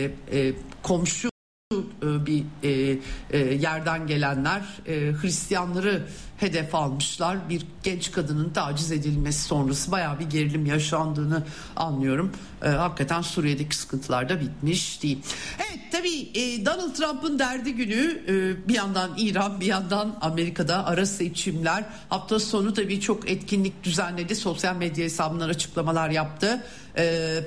e, komşu e, bir e, e, yerden gelenler e, Hristiyanları hedef almışlar. Bir genç kadının taciz edilmesi sonrası bayağı bir gerilim yaşandığını anlıyorum. E, hakikaten Suriye'deki sıkıntılar da bitmiş değil. Evet, tabii e, Donald Trump'ın derdi günü, e, bir yandan İran, bir yandan Amerika'da ara seçimler. Hafta sonu tabii çok etkinlik düzenledi. Sosyal medya hesabından açıklamalar yaptı. E,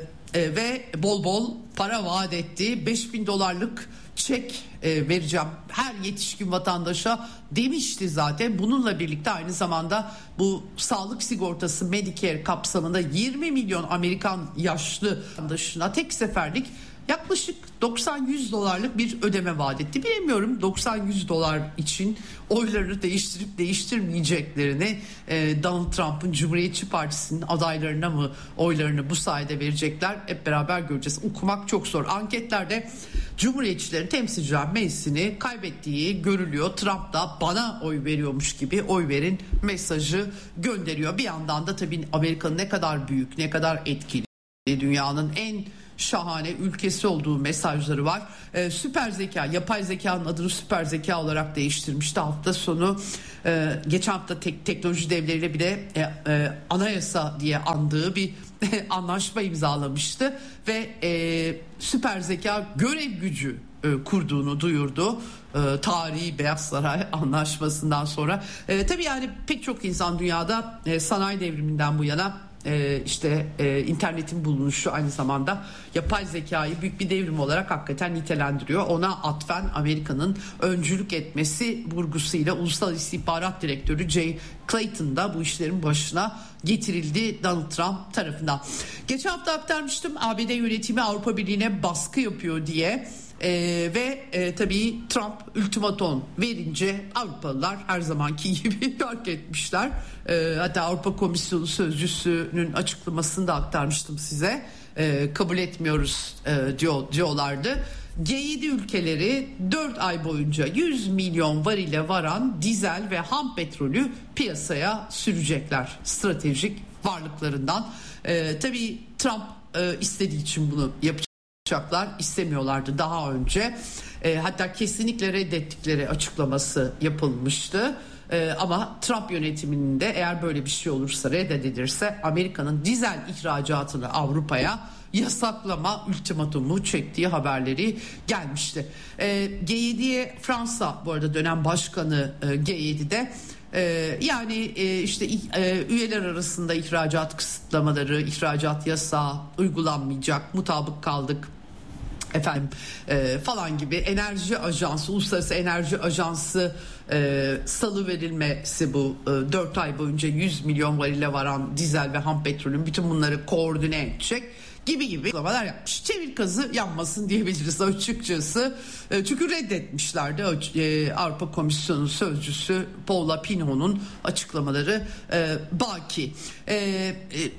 e, ve bol bol para vaat etti. beş bin dolarlık çek e, vereceğim her yetişkin vatandaşa demişti zaten. Bununla birlikte aynı zamanda bu sağlık sigortası Medicare kapsamında yirmi milyon Amerikan yaşlı vatandaşına tek seferlik yaklaşık doksan yüz dolarlık bir ödeme vaat etti. Bilemiyorum doksan yüz dolar için oylarını değiştirip değiştirmeyeceklerini, e, Donald Trump'ın Cumhuriyetçi Partisi'nin adaylarına mı oylarını bu sayede verecekler, hep beraber göreceğiz. Okumak çok zor. Anketlerde Cumhuriyetçilerin Temsilciler Meclisi'ni kaybettiği görülüyor. Trump da bana oy veriyormuş gibi oy verin mesajı gönderiyor. Bir yandan da tabii Amerika'nın ne kadar büyük, ne kadar etkili, dünyanın en şahane ülkesi olduğu mesajları var. Ee, süper zeka, yapay zekanın adını süper zeka olarak değiştirmişti hafta sonu. E, geçen hafta tek, teknoloji devleriyle bir de e, e, anayasa diye andığı bir anlaşma imzalamıştı ve e, süper zeka görev gücü e, kurduğunu duyurdu. E, tarihi Beyaz Saray anlaşmasından sonra. E, tabii yani pek çok insan dünyada e, sanayi devriminden bu yana Ee, işte e, internetin bulunuşu aynı zamanda yapay zekayı büyük bir devrim olarak hakikaten nitelendiriyor. Ona atfen Amerika'nın öncülük etmesi vurgusuyla Ulusal İstihbarat Direktörü Jay Clayton da bu işlerin başına getirildi Donald Trump tarafından. Geçen hafta aktarmıştım, A B D yönetimi Avrupa Birliği'ne baskı yapıyor diye. Ee, ve e, tabii Trump ultimatom verince Avrupalılar her zamanki gibi fark etmişler. Ee, hatta Avrupa Komisyonu Sözcüsü'nün açıklamasını da aktarmıştım size. Ee, kabul etmiyoruz e, diyor, diyorlardı. G yedi ülkeleri dört ay boyunca yüz milyon varile varan dizel ve ham petrolü piyasaya sürecekler. Stratejik varlıklarından. Ee, tabii Trump e, istediği için bunu yapacak. Uçaklar istemiyorlardı daha önce. E, hatta kesinlikle reddettikleri açıklaması yapılmıştı. E, ama Trump yönetiminin de eğer böyle bir şey olursa, reddedilirse Amerika'nın dizel ihracatını Avrupa'ya yasaklama ultimatumu çektiği haberleri gelmişti. E, G yediye Fransa bu arada dönem başkanı e, G yedide Ee, yani e, işte e, üyeler arasında ihracat kısıtlamaları, ihracat yasağı uygulanmayacak, mutabık kaldık efendim e, falan gibi. Enerji Ajansı, Uluslararası Enerji Ajansı e, salı verilmesi bu e, dört ay boyunca yüz milyon varile varan dizel ve ham petrolün bütün bunları koordine edecek gibi gibi açıklamalar yapmış. Çevir kazı yanmasın diyebiliriz açıkçası. E, çünkü reddetmişlerdi e, Avrupa Komisyonu Sözcüsü Paula Pinho'nun açıklamaları e, baki. E, e,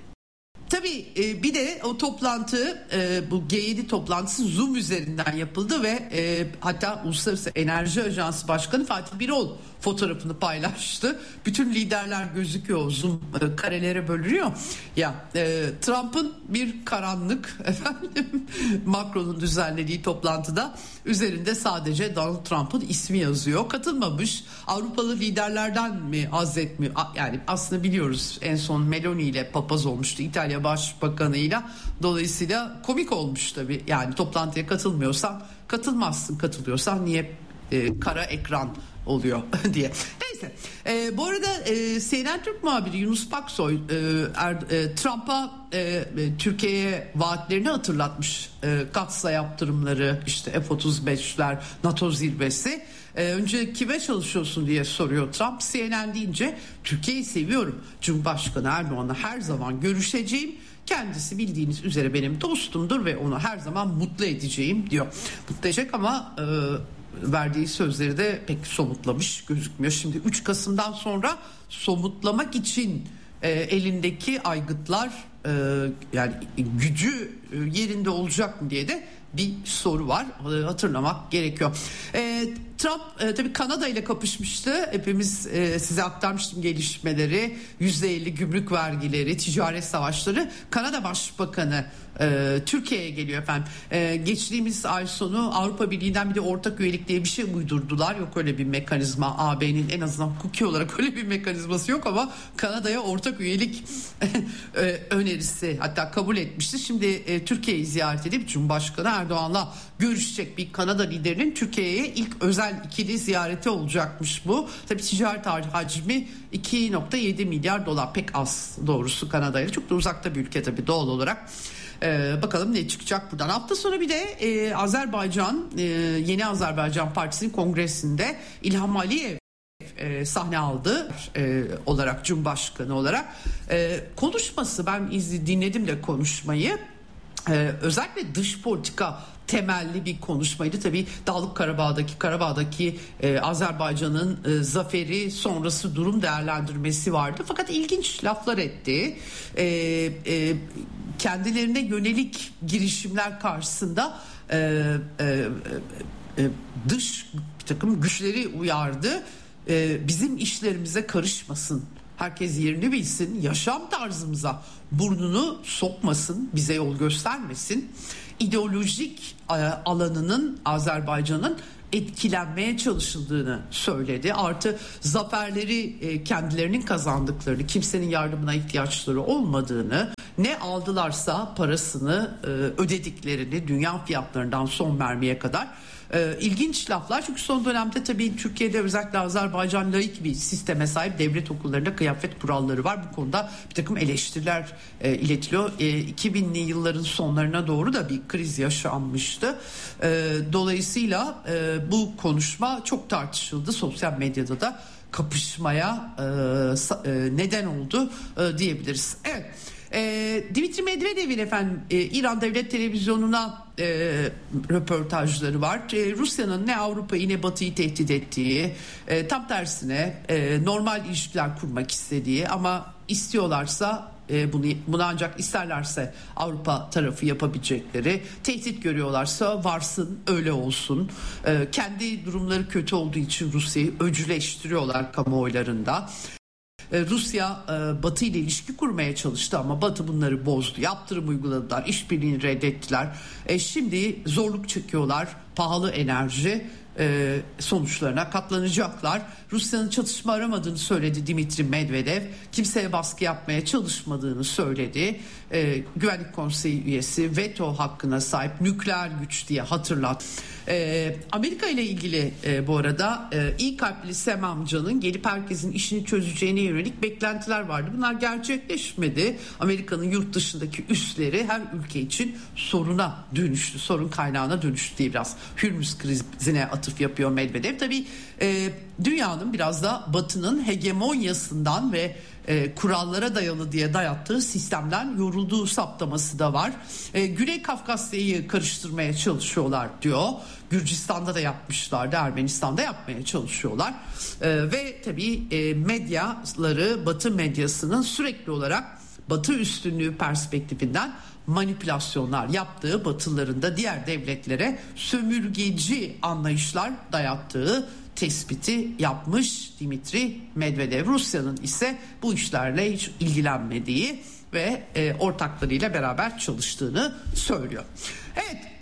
Tabii e, bir de o toplantı, e, bu G yedi toplantısı Zoom üzerinden yapıldı ve e, hatta Uluslararası Enerji Ajansı Başkanı Fatih Birol fotoğrafını paylaştı. Bütün liderler gözüküyor, Zoom e, karelere bölünüyor. Ya e, Trump'ın bir karanlık efendim Macron'un düzenlediği toplantıda üzerinde sadece Donald Trump'ın ismi yazıyor. Katılmamış. Avrupalı liderlerden mi haz etmiyor? Yani aslında biliyoruz, en son Meloni ile papaz olmuştu. İtalya İtalya Başbakanı'yla. Dolayısıyla komik olmuş tabii. Yani toplantıya katılmıyorsan katılmazsın, katılıyorsan niye e, kara ekran oluyor diye. Neyse. E, bu arada e, C N N Türk muhabiri Yunus Paksoy e, er, e, Trump'a e, e, Türkiye'ye vaatlerini hatırlatmış. E, Gatsa yaptırımları, işte F otuz beşler, NATO zirvesi. E, önce kime çalışıyorsun diye soruyor Trump. C N N deyince Türkiye'yi seviyorum. Cumhurbaşkanı Erdoğan'la her zaman görüşeceğim. Kendisi bildiğiniz üzere benim dostumdur ve onu her zaman mutlu edeceğim diyor. Mutlu edecek ama e, verdiği sözleri de pek somutlamış gözükmüyor. Şimdi üç Kasım'dan sonra somutlamak için e, elindeki aygıtlar e, yani gücü e, yerinde olacak mı diye de bir soru var. Hatırlamak gerekiyor. E, Trump e, tabii Kanada ile kapışmıştı. Hepimiz e, size aktarmıştım gelişmeleri. yüzde elli gümrük vergileri, ticaret savaşları. Kanada Başbakanı e, Türkiye'ye geliyor efendim. E, geçtiğimiz ay sonu Avrupa Birliği'nden bir de ortak üyelik diye bir şey uydurdular. Yok öyle bir mekanizma. A B'nin en azından hukuki olarak öyle bir mekanizması yok ama Kanada'ya ortak üyelik e, önerisi hatta kabul etmişti. Şimdi e, Türkiye'yi ziyaret edip Cumhurbaşkanı Erdoğan'la görüşecek bir Kanada liderinin Türkiye'ye ilk özel ikili ziyareti olacakmış bu. Tabii ticaret hacmi iki virgül yedi milyar dolar, pek az doğrusu Kanada'ya. Çok da uzakta bir ülke tabii doğal olarak. Ee, bakalım ne çıkacak buradan. Hafta sonu bir de e, Azerbaycan e, Yeni Azerbaycan Partisi'nin kongresinde İlham Aliyev e, sahne aldı e, olarak Cumhurbaşkanı olarak. E, konuşması, ben izli, dinledim de konuşmayı. E, özellikle dış politika temelli bir konuşmaydı. Tabii Dağlık Karabağ'daki Karabağ'daki e, Azerbaycan'ın e, zaferi sonrası durum değerlendirmesi vardı. Fakat ilginç laflar etti. E, e, kendilerine yönelik girişimler karşısında e, e, e, dış bir takım güçleri uyardı. E, bizim işlerimize karışmasın. Herkes yerini bilsin. Yaşam tarzımıza burnunu sokmasın. Bize yol göstermesin. İdeolojik alanının Azerbaycan'ın etkilenmeye çalışıldığını söyledi. Artı zaferleri kendilerinin kazandıklarını, kimsenin yardımına ihtiyaçları olmadığını, ne aldılarsa parasını ödediklerini, dünya fiyatlarından son mermiye kadar. Ee, ilginç laflar, çünkü son dönemde tabii Türkiye'de özellikle Azerbaycan laik bir sisteme sahip, devlet okullarında kıyafet kuralları var. Bu konuda bir takım eleştiriler e, iletiliyor. E, iki binli yılların sonlarına doğru da bir kriz yaşanmıştı. E, dolayısıyla e, bu konuşma çok tartışıldı. Sosyal medyada da kapışmaya e, e, neden oldu e, diyebiliriz. Evet. E, Dimitri Medvedev'in efendim e, İran Devlet Televizyonu'na e, röportajları var. E, Rusya'nın ne Avrupa'yı ne Batı'yı tehdit ettiği, e, tam tersine e, normal ilişkiler kurmak istediği ama istiyorlarsa e, bunu, bunu ancak isterlerse Avrupa tarafı yapabilecekleri, tehdit görüyorlarsa varsın öyle olsun. E, kendi durumları kötü olduğu için Rusya'yı öcüleştiriyorlar kamuoylarında. Rusya Batı ile ilişki kurmaya çalıştı ama Batı bunları bozdu. Yaptırım uyguladılar, işbirliğini reddettiler. E şimdi zorluk çekiyorlar, pahalı enerji e, sonuçlarına katlanacaklar. Rusya'nın çatışma aramadığını söyledi Dimitri Medvedev. Kimseye baskı yapmaya çalışmadığını söyledi. E, Güvenlik Konseyi üyesi, veto hakkına sahip, nükleer güç diye hatırlat. E, Amerika ile ilgili e, bu arada e, iyi kalpli Sam amcanın gelip herkesin işini çözeceğine yönelik beklentiler vardı. Bunlar gerçekleşmedi. Amerika'nın yurt dışındaki üsleri her ülke için soruna dönüştü. Sorun kaynağına dönüştü diye biraz Hürmüz krizine atıf yapıyor Medvedev. Tabii e, dünyanın biraz da Batı'nın hegemonyasından ve e, kurallara dayalı diye dayattığı sistemden yorulduğu saptaması da var. E, Güney Kafkasya'yı karıştırmaya çalışıyorlar diyor. Gürcistan'da da yapmışlardı, Ermenistan'da yapmaya çalışıyorlar. E, ve tabii e, medyaları, Batı medyasının sürekli olarak Batı üstünlüğü perspektifinden manipülasyonlar yaptığı, Batılıların da diğer devletlere sömürgeci anlayışlar dayattığı tespiti yapmış Dimitri Medvedev. Rusya'nın ise bu işlerle hiç ilgilenmediği ve e, ortaklarıyla beraber çalıştığını söylüyor. Evet,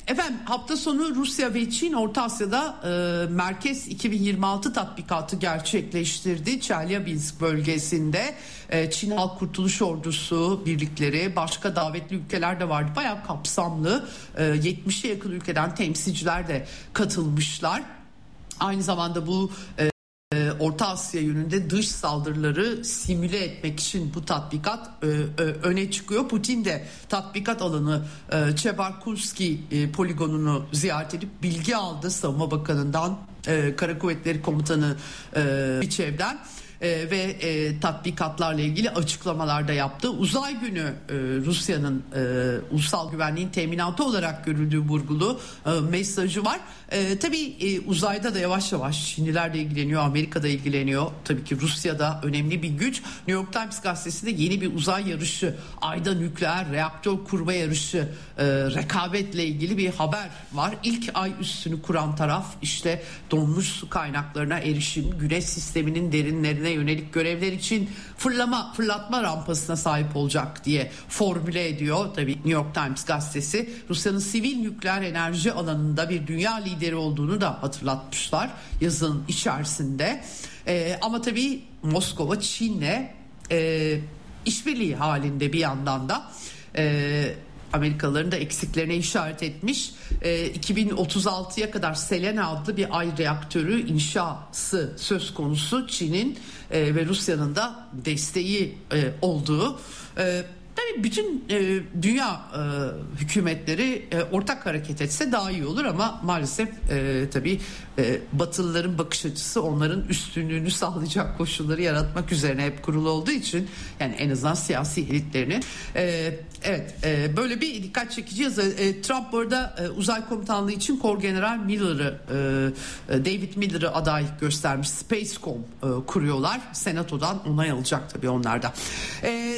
efendim hafta sonu Rusya ve Çin Orta Asya'da e, Merkez iki bin yirmi altı tatbikatı gerçekleştirdi. Çelyabinsk bölgesinde e, Çin Halk Kurtuluş Ordusu birlikleri, başka davetli ülkeler de vardı. Bayağı kapsamlı, e, yetmişe yakın ülkeden temsilciler de katılmışlar. Aynı zamanda bu e, Orta Asya yönünde dış saldırıları simüle etmek için bu tatbikat e, e, öne çıkıyor. Putin de tatbikat alanı e, Çebarkurski e, poligonunu ziyaret edip bilgi aldı Savunma Bakanı'ndan, e, Kara Kuvvetleri Komutanı e, Biçev'den. Ee, ve e, tatbikatlarla ilgili açıklamalar da yaptı. Uzay günü e, Rusya'nın e, ulusal güvenliğin teminatı olarak görüldüğü vurgulu e, mesajı var. E, tabii e, uzayda da yavaş yavaş Çinliler de ilgileniyor, Amerika da ilgileniyor. Tabii ki Rusya'da önemli bir güç. New York Times gazetesinde yeni bir uzay yarışı, ayda nükleer reaktör kurma yarışı, e, rekabetle ilgili bir haber var. İlk ay üssünü kuran taraf işte donmuş su kaynaklarına erişim, güneş sisteminin derinlerine yönelik görevler için fırlama fırlatma rampasına sahip olacak diye formüle ediyor. Tabii New York Times gazetesi Rusya'nın sivil nükleer enerji alanında bir dünya lideri olduğunu da hatırlatmışlar yazın içerisinde. Ee, ama tabii Moskova Çin'le e, işbirliği halinde bir yandan da e, Amerikalıların da eksiklerine işaret etmiş. E, iki bin otuz altıya kadar Selena adlı bir ay reaktörü inşası söz konusu. Çin'in e, ve Rusya'nın da desteği e, olduğu. E, tabii bütün e, dünya e, hükümetleri e, ortak hareket etse daha iyi olur ama maalesef e, tabii e, Batılıların bakış açısı onların üstünlüğünü sağlayacak koşulları yaratmak üzerine hep kurulu olduğu için, yani en azından siyasi elitlerini e, evet e, böyle bir dikkat çekici yazı. E, Trump bu arada e, uzay komutanlığı için Kor General Miller'ı e, David Miller'ı aday göstermiş. Spacecom e, kuruyorlar. Senato'dan onay alacak tabii onlarda. E,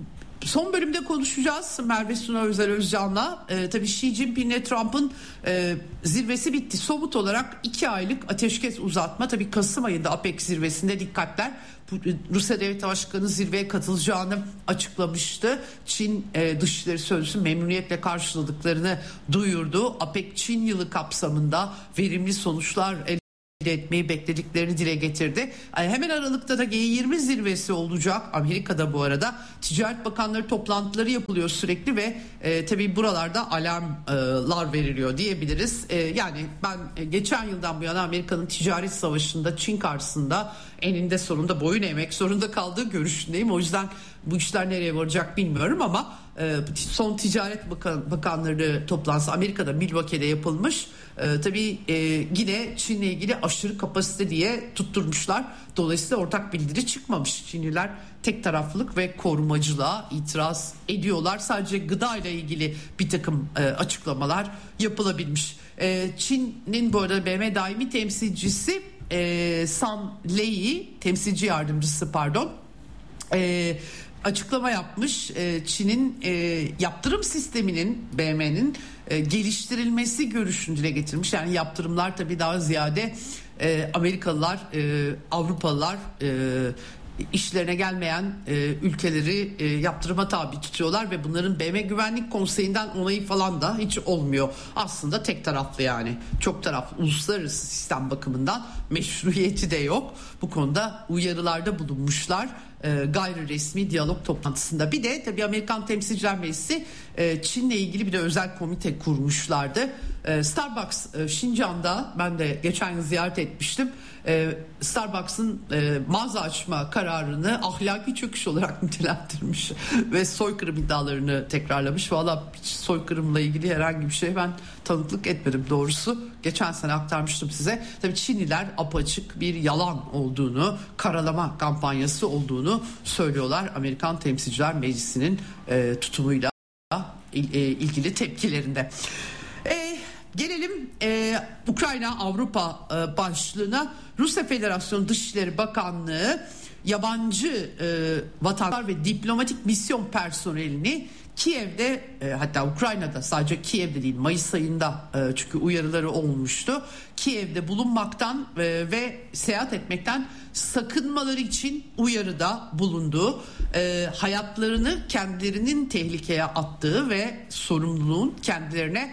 Son bölümde konuşacağız Merve Suna Özel Özcan'la. Ee, tabii Xi Jinping'le Trump'ın e, zirvesi bitti. Somut olarak iki aylık ateşkes uzatma. Tabii Kasım ayında APEC zirvesinde dikkatler. Rusya Devlet Başkanı zirveye katılacağını açıklamıştı. Çin e, Dışişleri Sözcüsü memnuniyetle karşıladıklarını duyurdu. APEC Çin yılı kapsamında verimli sonuçlar elde etmeyi beklediklerini dile getirdi. Hemen Aralık'ta da G yirmi zirvesi olacak. Amerika'da bu arada Ticaret Bakanları toplantıları yapılıyor sürekli ve e, tabii buralarda alarmlar veriliyor diyebiliriz. E, yani ben geçen yıldan bu yana Amerika'nın ticaret savaşında Çin karşısında eninde sonunda boyun eğmek zorunda kaldığı görüşündeyim. O yüzden bu işler nereye varacak bilmiyorum ama e, son Ticaret Bakan, Bakanları toplantısı Amerika'da Milwaukee'de yapılmış. E, tabii e, yine Çin'le ilgili aşırı kapasite diye tutturmuşlar. Dolayısıyla ortak bildiri çıkmamış. Çinliler tek taraflılık ve korumacılığa itiraz ediyorlar. Sadece gıda ile ilgili bir takım e, açıklamalar yapılabilmiş. E, Çin'in bu arada B M daimi temsilcisi e, San Lei, temsilci yardımcısı pardon, e, açıklama yapmış. E, Çin'in e, yaptırım sisteminin B M'nin e, geliştirilmesi görüşünü dile getirmiş. Yani yaptırımlar tabii daha ziyade e, Amerikalılar, e, Avrupalılar e, işlerine gelmeyen e, ülkeleri e, yaptırıma tabi tutuyorlar ve bunların B M Güvenlik Konseyi'nden onayı falan da hiç olmuyor. Aslında tek taraflı, yani çok taraflı, uluslararası sistem bakımından meşruiyeti de yok. Bu konuda uyarılarda bulunmuşlar e, gayri resmi diyalog toplantısında. Bir de tabii Amerikan Temsilciler Meclisi e, Çin'le ilgili bir de özel komite kurmuşlardı. E, Starbucks e, Şincan'da, ben de geçen yıl ziyaret etmiştim. Ee, Starbucks'ın e, mağaza açma kararını ahlaki çöküş olarak nitelendirmiş ve soykırım iddialarını tekrarlamış. Valla hiç soykırımla ilgili herhangi bir şey ben tanıklık etmedim doğrusu. Geçen sene aktarmıştım size. Tabii Çinliler apaçık bir yalan olduğunu, karalama kampanyası olduğunu söylüyorlar. Amerikan Temsilciler Meclisi'nin e, tutumuyla il, e, ilgili tepkilerinde. E, Gelelim e, Ukrayna Avrupa e, başlığına. Rusya Federasyonu Dışişleri Bakanlığı yabancı e, vatandaşlar ve diplomatik misyon personelini Kiev'de, e, hatta Ukrayna'da, sadece Kiev'de değil, Mayıs ayında e, çünkü uyarıları olmuştu, Kiev'de bulunmaktan e, ve seyahat etmekten sakınmaları için uyarıda bulunduğu, e, hayatlarını kendilerinin tehlikeye attığı ve sorumluluğun kendilerine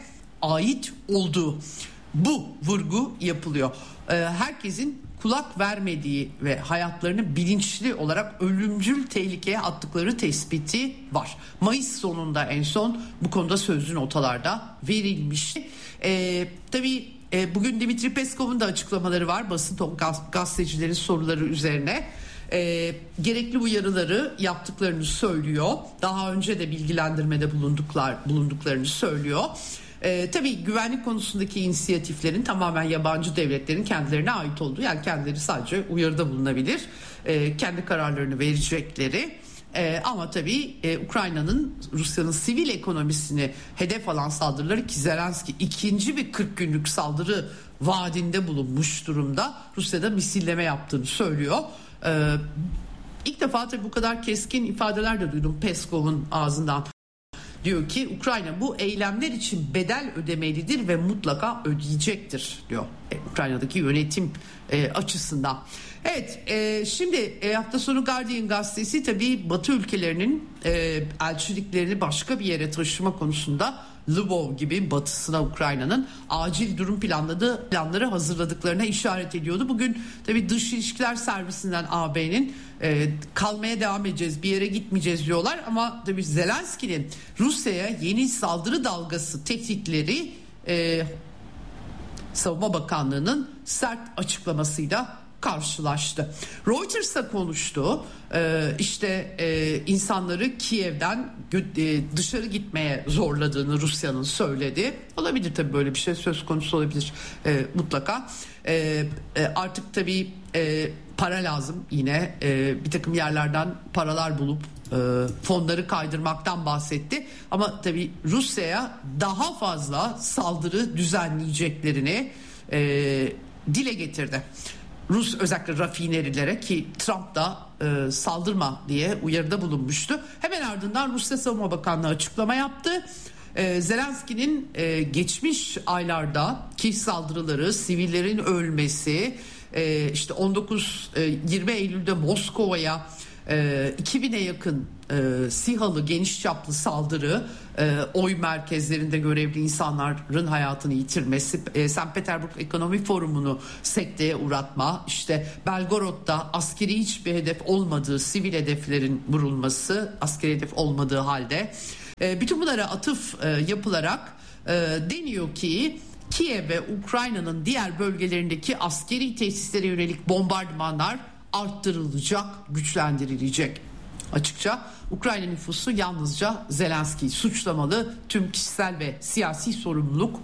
ait olduğu, bu vurgu yapılıyor. Herkesin kulak vermediği ve hayatlarını bilinçli olarak ölümcül tehlikeye attıkları tespiti var. Mayıs sonunda en son bu konuda sözlü notalarda verilmişti. Ee, tabii e, bugün Dimitri Peskov'un da açıklamaları var basın gaz- gazetecilerin soruları üzerine. E, gerekli uyarıları yaptıklarını söylüyor. Daha önce de bilgilendirmede bulunduklar bulunduklarını söylüyor. Ee, tabii güvenlik konusundaki inisiyatiflerin tamamen yabancı devletlerin kendilerine ait olduğu, yani kendileri sadece uyarıda bulunabilir, ee, kendi kararlarını verecekleri. Ee, ama tabii e, Ukrayna'nın, Rusya'nın sivil ekonomisini hedef alan saldırıları, ki Zelenski ikinci bir kırk günlük saldırı vaadinde bulunmuş durumda. Rusya'da misilleme yaptığını söylüyor. Ee, ilk defa tabii bu kadar keskin ifadeler de duydum Peskov'un ağzından. Diyor ki Ukrayna bu eylemler için bedel ödemelidir ve mutlaka ödeyecektir diyor e, Ukrayna'daki yönetim e, açısından. Evet, e, şimdi e, hafta sonu Guardian gazetesi tabii Batı ülkelerinin e, elçiliklerini başka bir yere taşıma konusunda Lvov gibi batısına Ukrayna'nın acil durum planladığı planları hazırladıklarına işaret ediyordu. Bugün tabii Dış İlişkiler Servisinden A B'nin e, kalmaya devam edeceğiz, bir yere gitmeyeceğiz diyorlar. Ama tabii Zelenski'nin Rusya'ya yeni saldırı dalgası tehditleri e, Savunma Bakanlığı'nın sert açıklamasıyla karşılaştı. Reuters'a konuştu. Ee, işte e, insanları Kiev'den e, dışarı gitmeye zorladığını Rusya'nın söyledi. Olabilir tabii, böyle bir şey söz konusu olabilir e, mutlaka. E, e, artık tabii e, para lazım yine. E, bir takım yerlerden paralar bulup e, fonları kaydırmaktan bahsetti. Ama tabii Rusya'ya daha fazla saldırı düzenleyeceklerini e, dile getirdi. Rus özellikle rafinerilere, ki Trump da e, saldırma diye uyarıda bulunmuştu. Hemen ardından Rusya Savunma Bakanlığı açıklama yaptı. E, Zelenski'nin e, geçmiş aylarda ki saldırıları, sivillerin ölmesi, e, işte on dokuz yirmi Eylül'de Moskova'ya e, iki bine yakın e, SİHA'lı geniş çaplı saldırı, e, oy merkezlerinde görevli insanların hayatını yitirmesi, e, Sankt Petersburg Ekonomi Forumu'nu sekteye uğratma, işte Belgorod'da askeri hiçbir hedef olmadığı, sivil hedeflerin vurulması, askeri hedef olmadığı halde e, bütün bunlara atıf e, yapılarak e, deniyor ki Kiev ve Ukrayna'nın diğer bölgelerindeki askeri tesislere yönelik bombardımanlar arttırılacak, güçlendirilecek. Açıkça Ukrayna nüfusu yalnızca Zelenski'yi suçlamalı. Tüm kişisel ve siyasi sorumluluk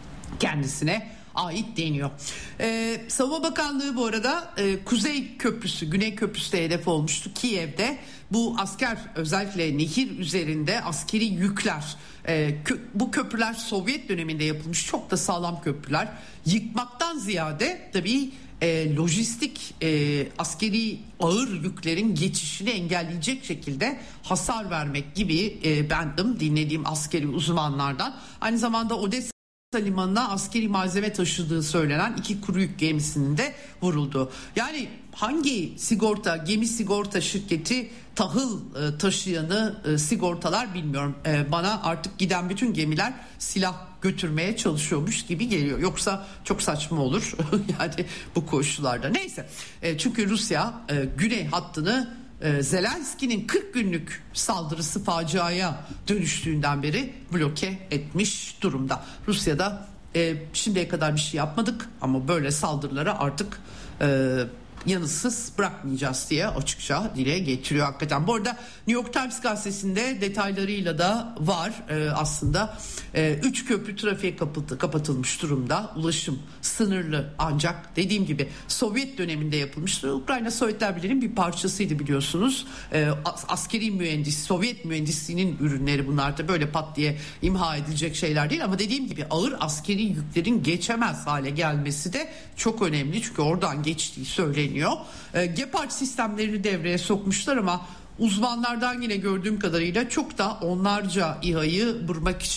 kendisine ait deniyor. Ee, Savunma Bakanlığı bu arada e, Kuzey Köprüsü, Güney Köprüsü de hedef olmuştu Kiev'de. Bu asker, özellikle nehir üzerinde askeri yükler, e, kö- bu köprüler Sovyet döneminde yapılmış çok da sağlam köprüler. Yıkmaktan ziyade tabii E, lojistik e, askeri ağır yüklerin geçişini engelleyecek şekilde hasar vermek gibi e, bendim dinlediğim askeri uzmanlardan. Aynı zamanda Odessa limanına askeri malzeme taşıdığı söylenen iki kuru yük gemisinin de vuruldu. Yani hangi sigorta, gemi sigorta şirketi tahıl e, taşıyanı e, sigortalar bilmiyorum. E, bana artık giden bütün gemiler silah götürmeye çalışıyormuş gibi geliyor. Yoksa çok saçma olur yani bu koşullarda. Neyse, e, çünkü Rusya e, güney hattını e, Zelenski'nin kırk günlük saldırısı faciaya dönüştüğünden beri bloke etmiş durumda. Rusya'da e, şimdiye kadar bir şey yapmadık ama böyle saldırılara artık e, yanıtsız bırakmayacağız diye açıkça dile getiriyor hakikaten. Bu arada New York Times gazetesinde detaylarıyla da var ee, aslında. Ee, üç köprü trafiğe kapatı, kapatılmış durumda. Ulaşım sınırlı, ancak dediğim gibi Sovyet döneminde yapılmıştı. Ukrayna Sovyetler Birliği'nin bir parçasıydı biliyorsunuz. Ee, askeri mühendis, Sovyet mühendisliğinin ürünleri bunlar, da böyle pat diye imha edilecek şeyler değil. Ama dediğim gibi ağır askeri yüklerin geçemez hale gelmesi de çok önemli. Çünkü oradan geçtiği söyleniyor. E, Gepard sistemlerini devreye sokmuşlar ama uzmanlardan yine gördüğüm kadarıyla çok da onlarca İHA'yı vurmak için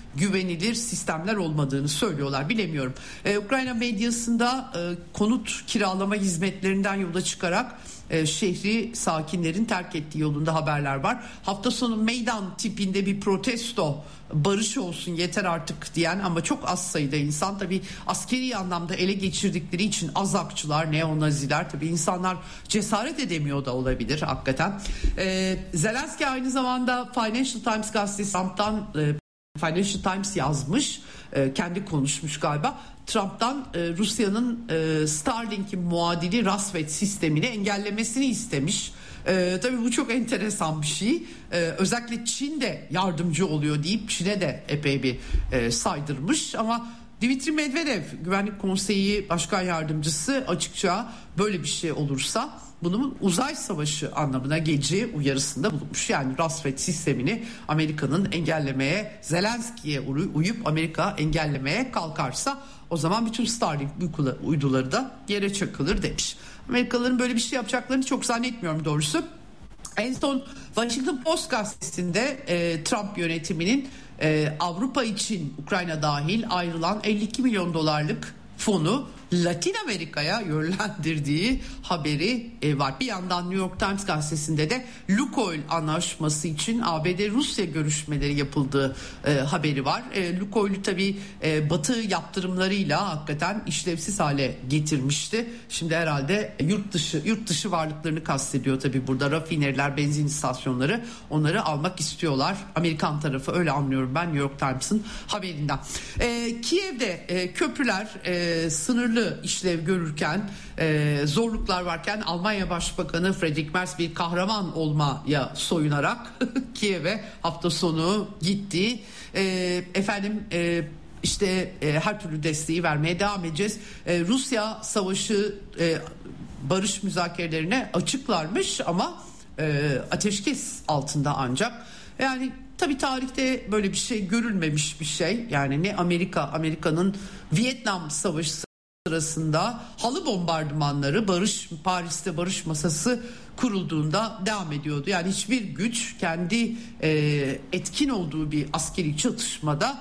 güvenilir sistemler olmadığını söylüyorlar. Bilemiyorum. Ee, Ukrayna medyasında e, konut kiralama hizmetlerinden yola çıkarak e, şehri sakinlerin terk ettiği yolunda haberler var. Hafta sonu meydan tipinde bir protesto, barış olsun yeter artık diyen ama çok az sayıda insan, tabii askeri anlamda ele geçirdikleri için azakçılar, neonaziler, tabii insanlar cesaret edemiyor da olabilir hakikaten. Ee, Zelenski aynı zamanda Financial Times gazetesi Trump'tan e, Financial Times yazmış, e, kendi konuşmuş galiba. Trump'tan e, Rusya'nın e, Starlink'in muadili Rasvet sistemini engellemesini istemiş. Ee, tabii bu çok enteresan bir şey. Ee, özellikle Çin de yardımcı oluyor deyip Çin'e de epey bir e, saydırmış. Ama Dmitri Medvedev, Güvenlik Konseyi Başkan Yardımcısı, açıkça böyle bir şey olursa bunun uzay savaşı anlamına geleceği uyarısında bulunmuş. Yani Rasvet sistemini Amerika'nın engellemeye, Zelenski'ye uyup Amerika engellemeye kalkarsa o zaman bütün Starlink uyduları da yere çakılır demiş. Amerikalıların böyle bir şey yapacaklarını çok zannetmiyorum doğrusu. En son Washington Post gazetesinde e, Trump yönetiminin e, Avrupa için Ukrayna dahil ayrılan elli iki milyon dolarlık fonu Latin Amerika'ya yönlendirdiği haberi e, var. Bir yandan New York Times gazetesinde de Lukoil anlaşması için A B D-Rusya görüşmeleri yapıldığı e, haberi var. E, Lukoil'i tabii e, Batı yaptırımlarıyla hakikaten işlevsiz hale getirmişti. Şimdi herhalde yurt dışı yurt dışı varlıklarını kastediyor tabii burada, rafineriler, benzin istasyonları, onları almak istiyorlar. Amerikan tarafı, öyle anlıyorum ben New York Times'ın haberinden. E, Kiev'de e, köprüler e, sınırlı işlev görürken, e, zorluklar varken Almanya Başbakanı Friedrich Merz bir kahraman olmaya soyunarak Kiev'e hafta sonu gitti. E, efendim e, işte e, her türlü desteği vermeye devam edeceğiz. E, Rusya savaşı e, barış müzakerelerine açıklarmış ama e, ateşkes altında ancak. Yani tabii tarihte böyle bir şey görülmemiş bir şey. Yani ne Amerika, Amerika'nın Vietnam Savaşı sırasında halı bombardımanları, barış Paris'te barış masası kurulduğunda devam ediyordu. Yani hiçbir güç kendi e, etkin olduğu bir askeri çatışmada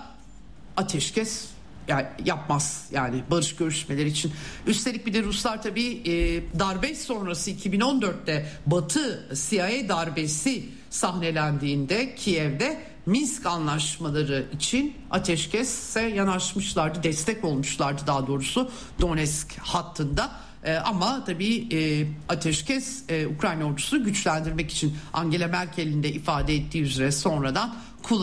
ateşkes yani yapmaz, yani barış görüşmeleri için. Üstelik bir de Ruslar tabii e, darbe sonrası iki bin on dörtte Batı C I A darbesi sahnelendiğinde Kiev'de Minsk anlaşmaları için ateşkese yanaşmışlardı, destek olmuşlardı daha doğrusu Donetsk hattında. Ee, ama tabii e, ateşkes e, Ukrayna ordusu güçlendirmek için Angela Merkel'in de ifade ettiği üzere sonradan kullanılmıştı.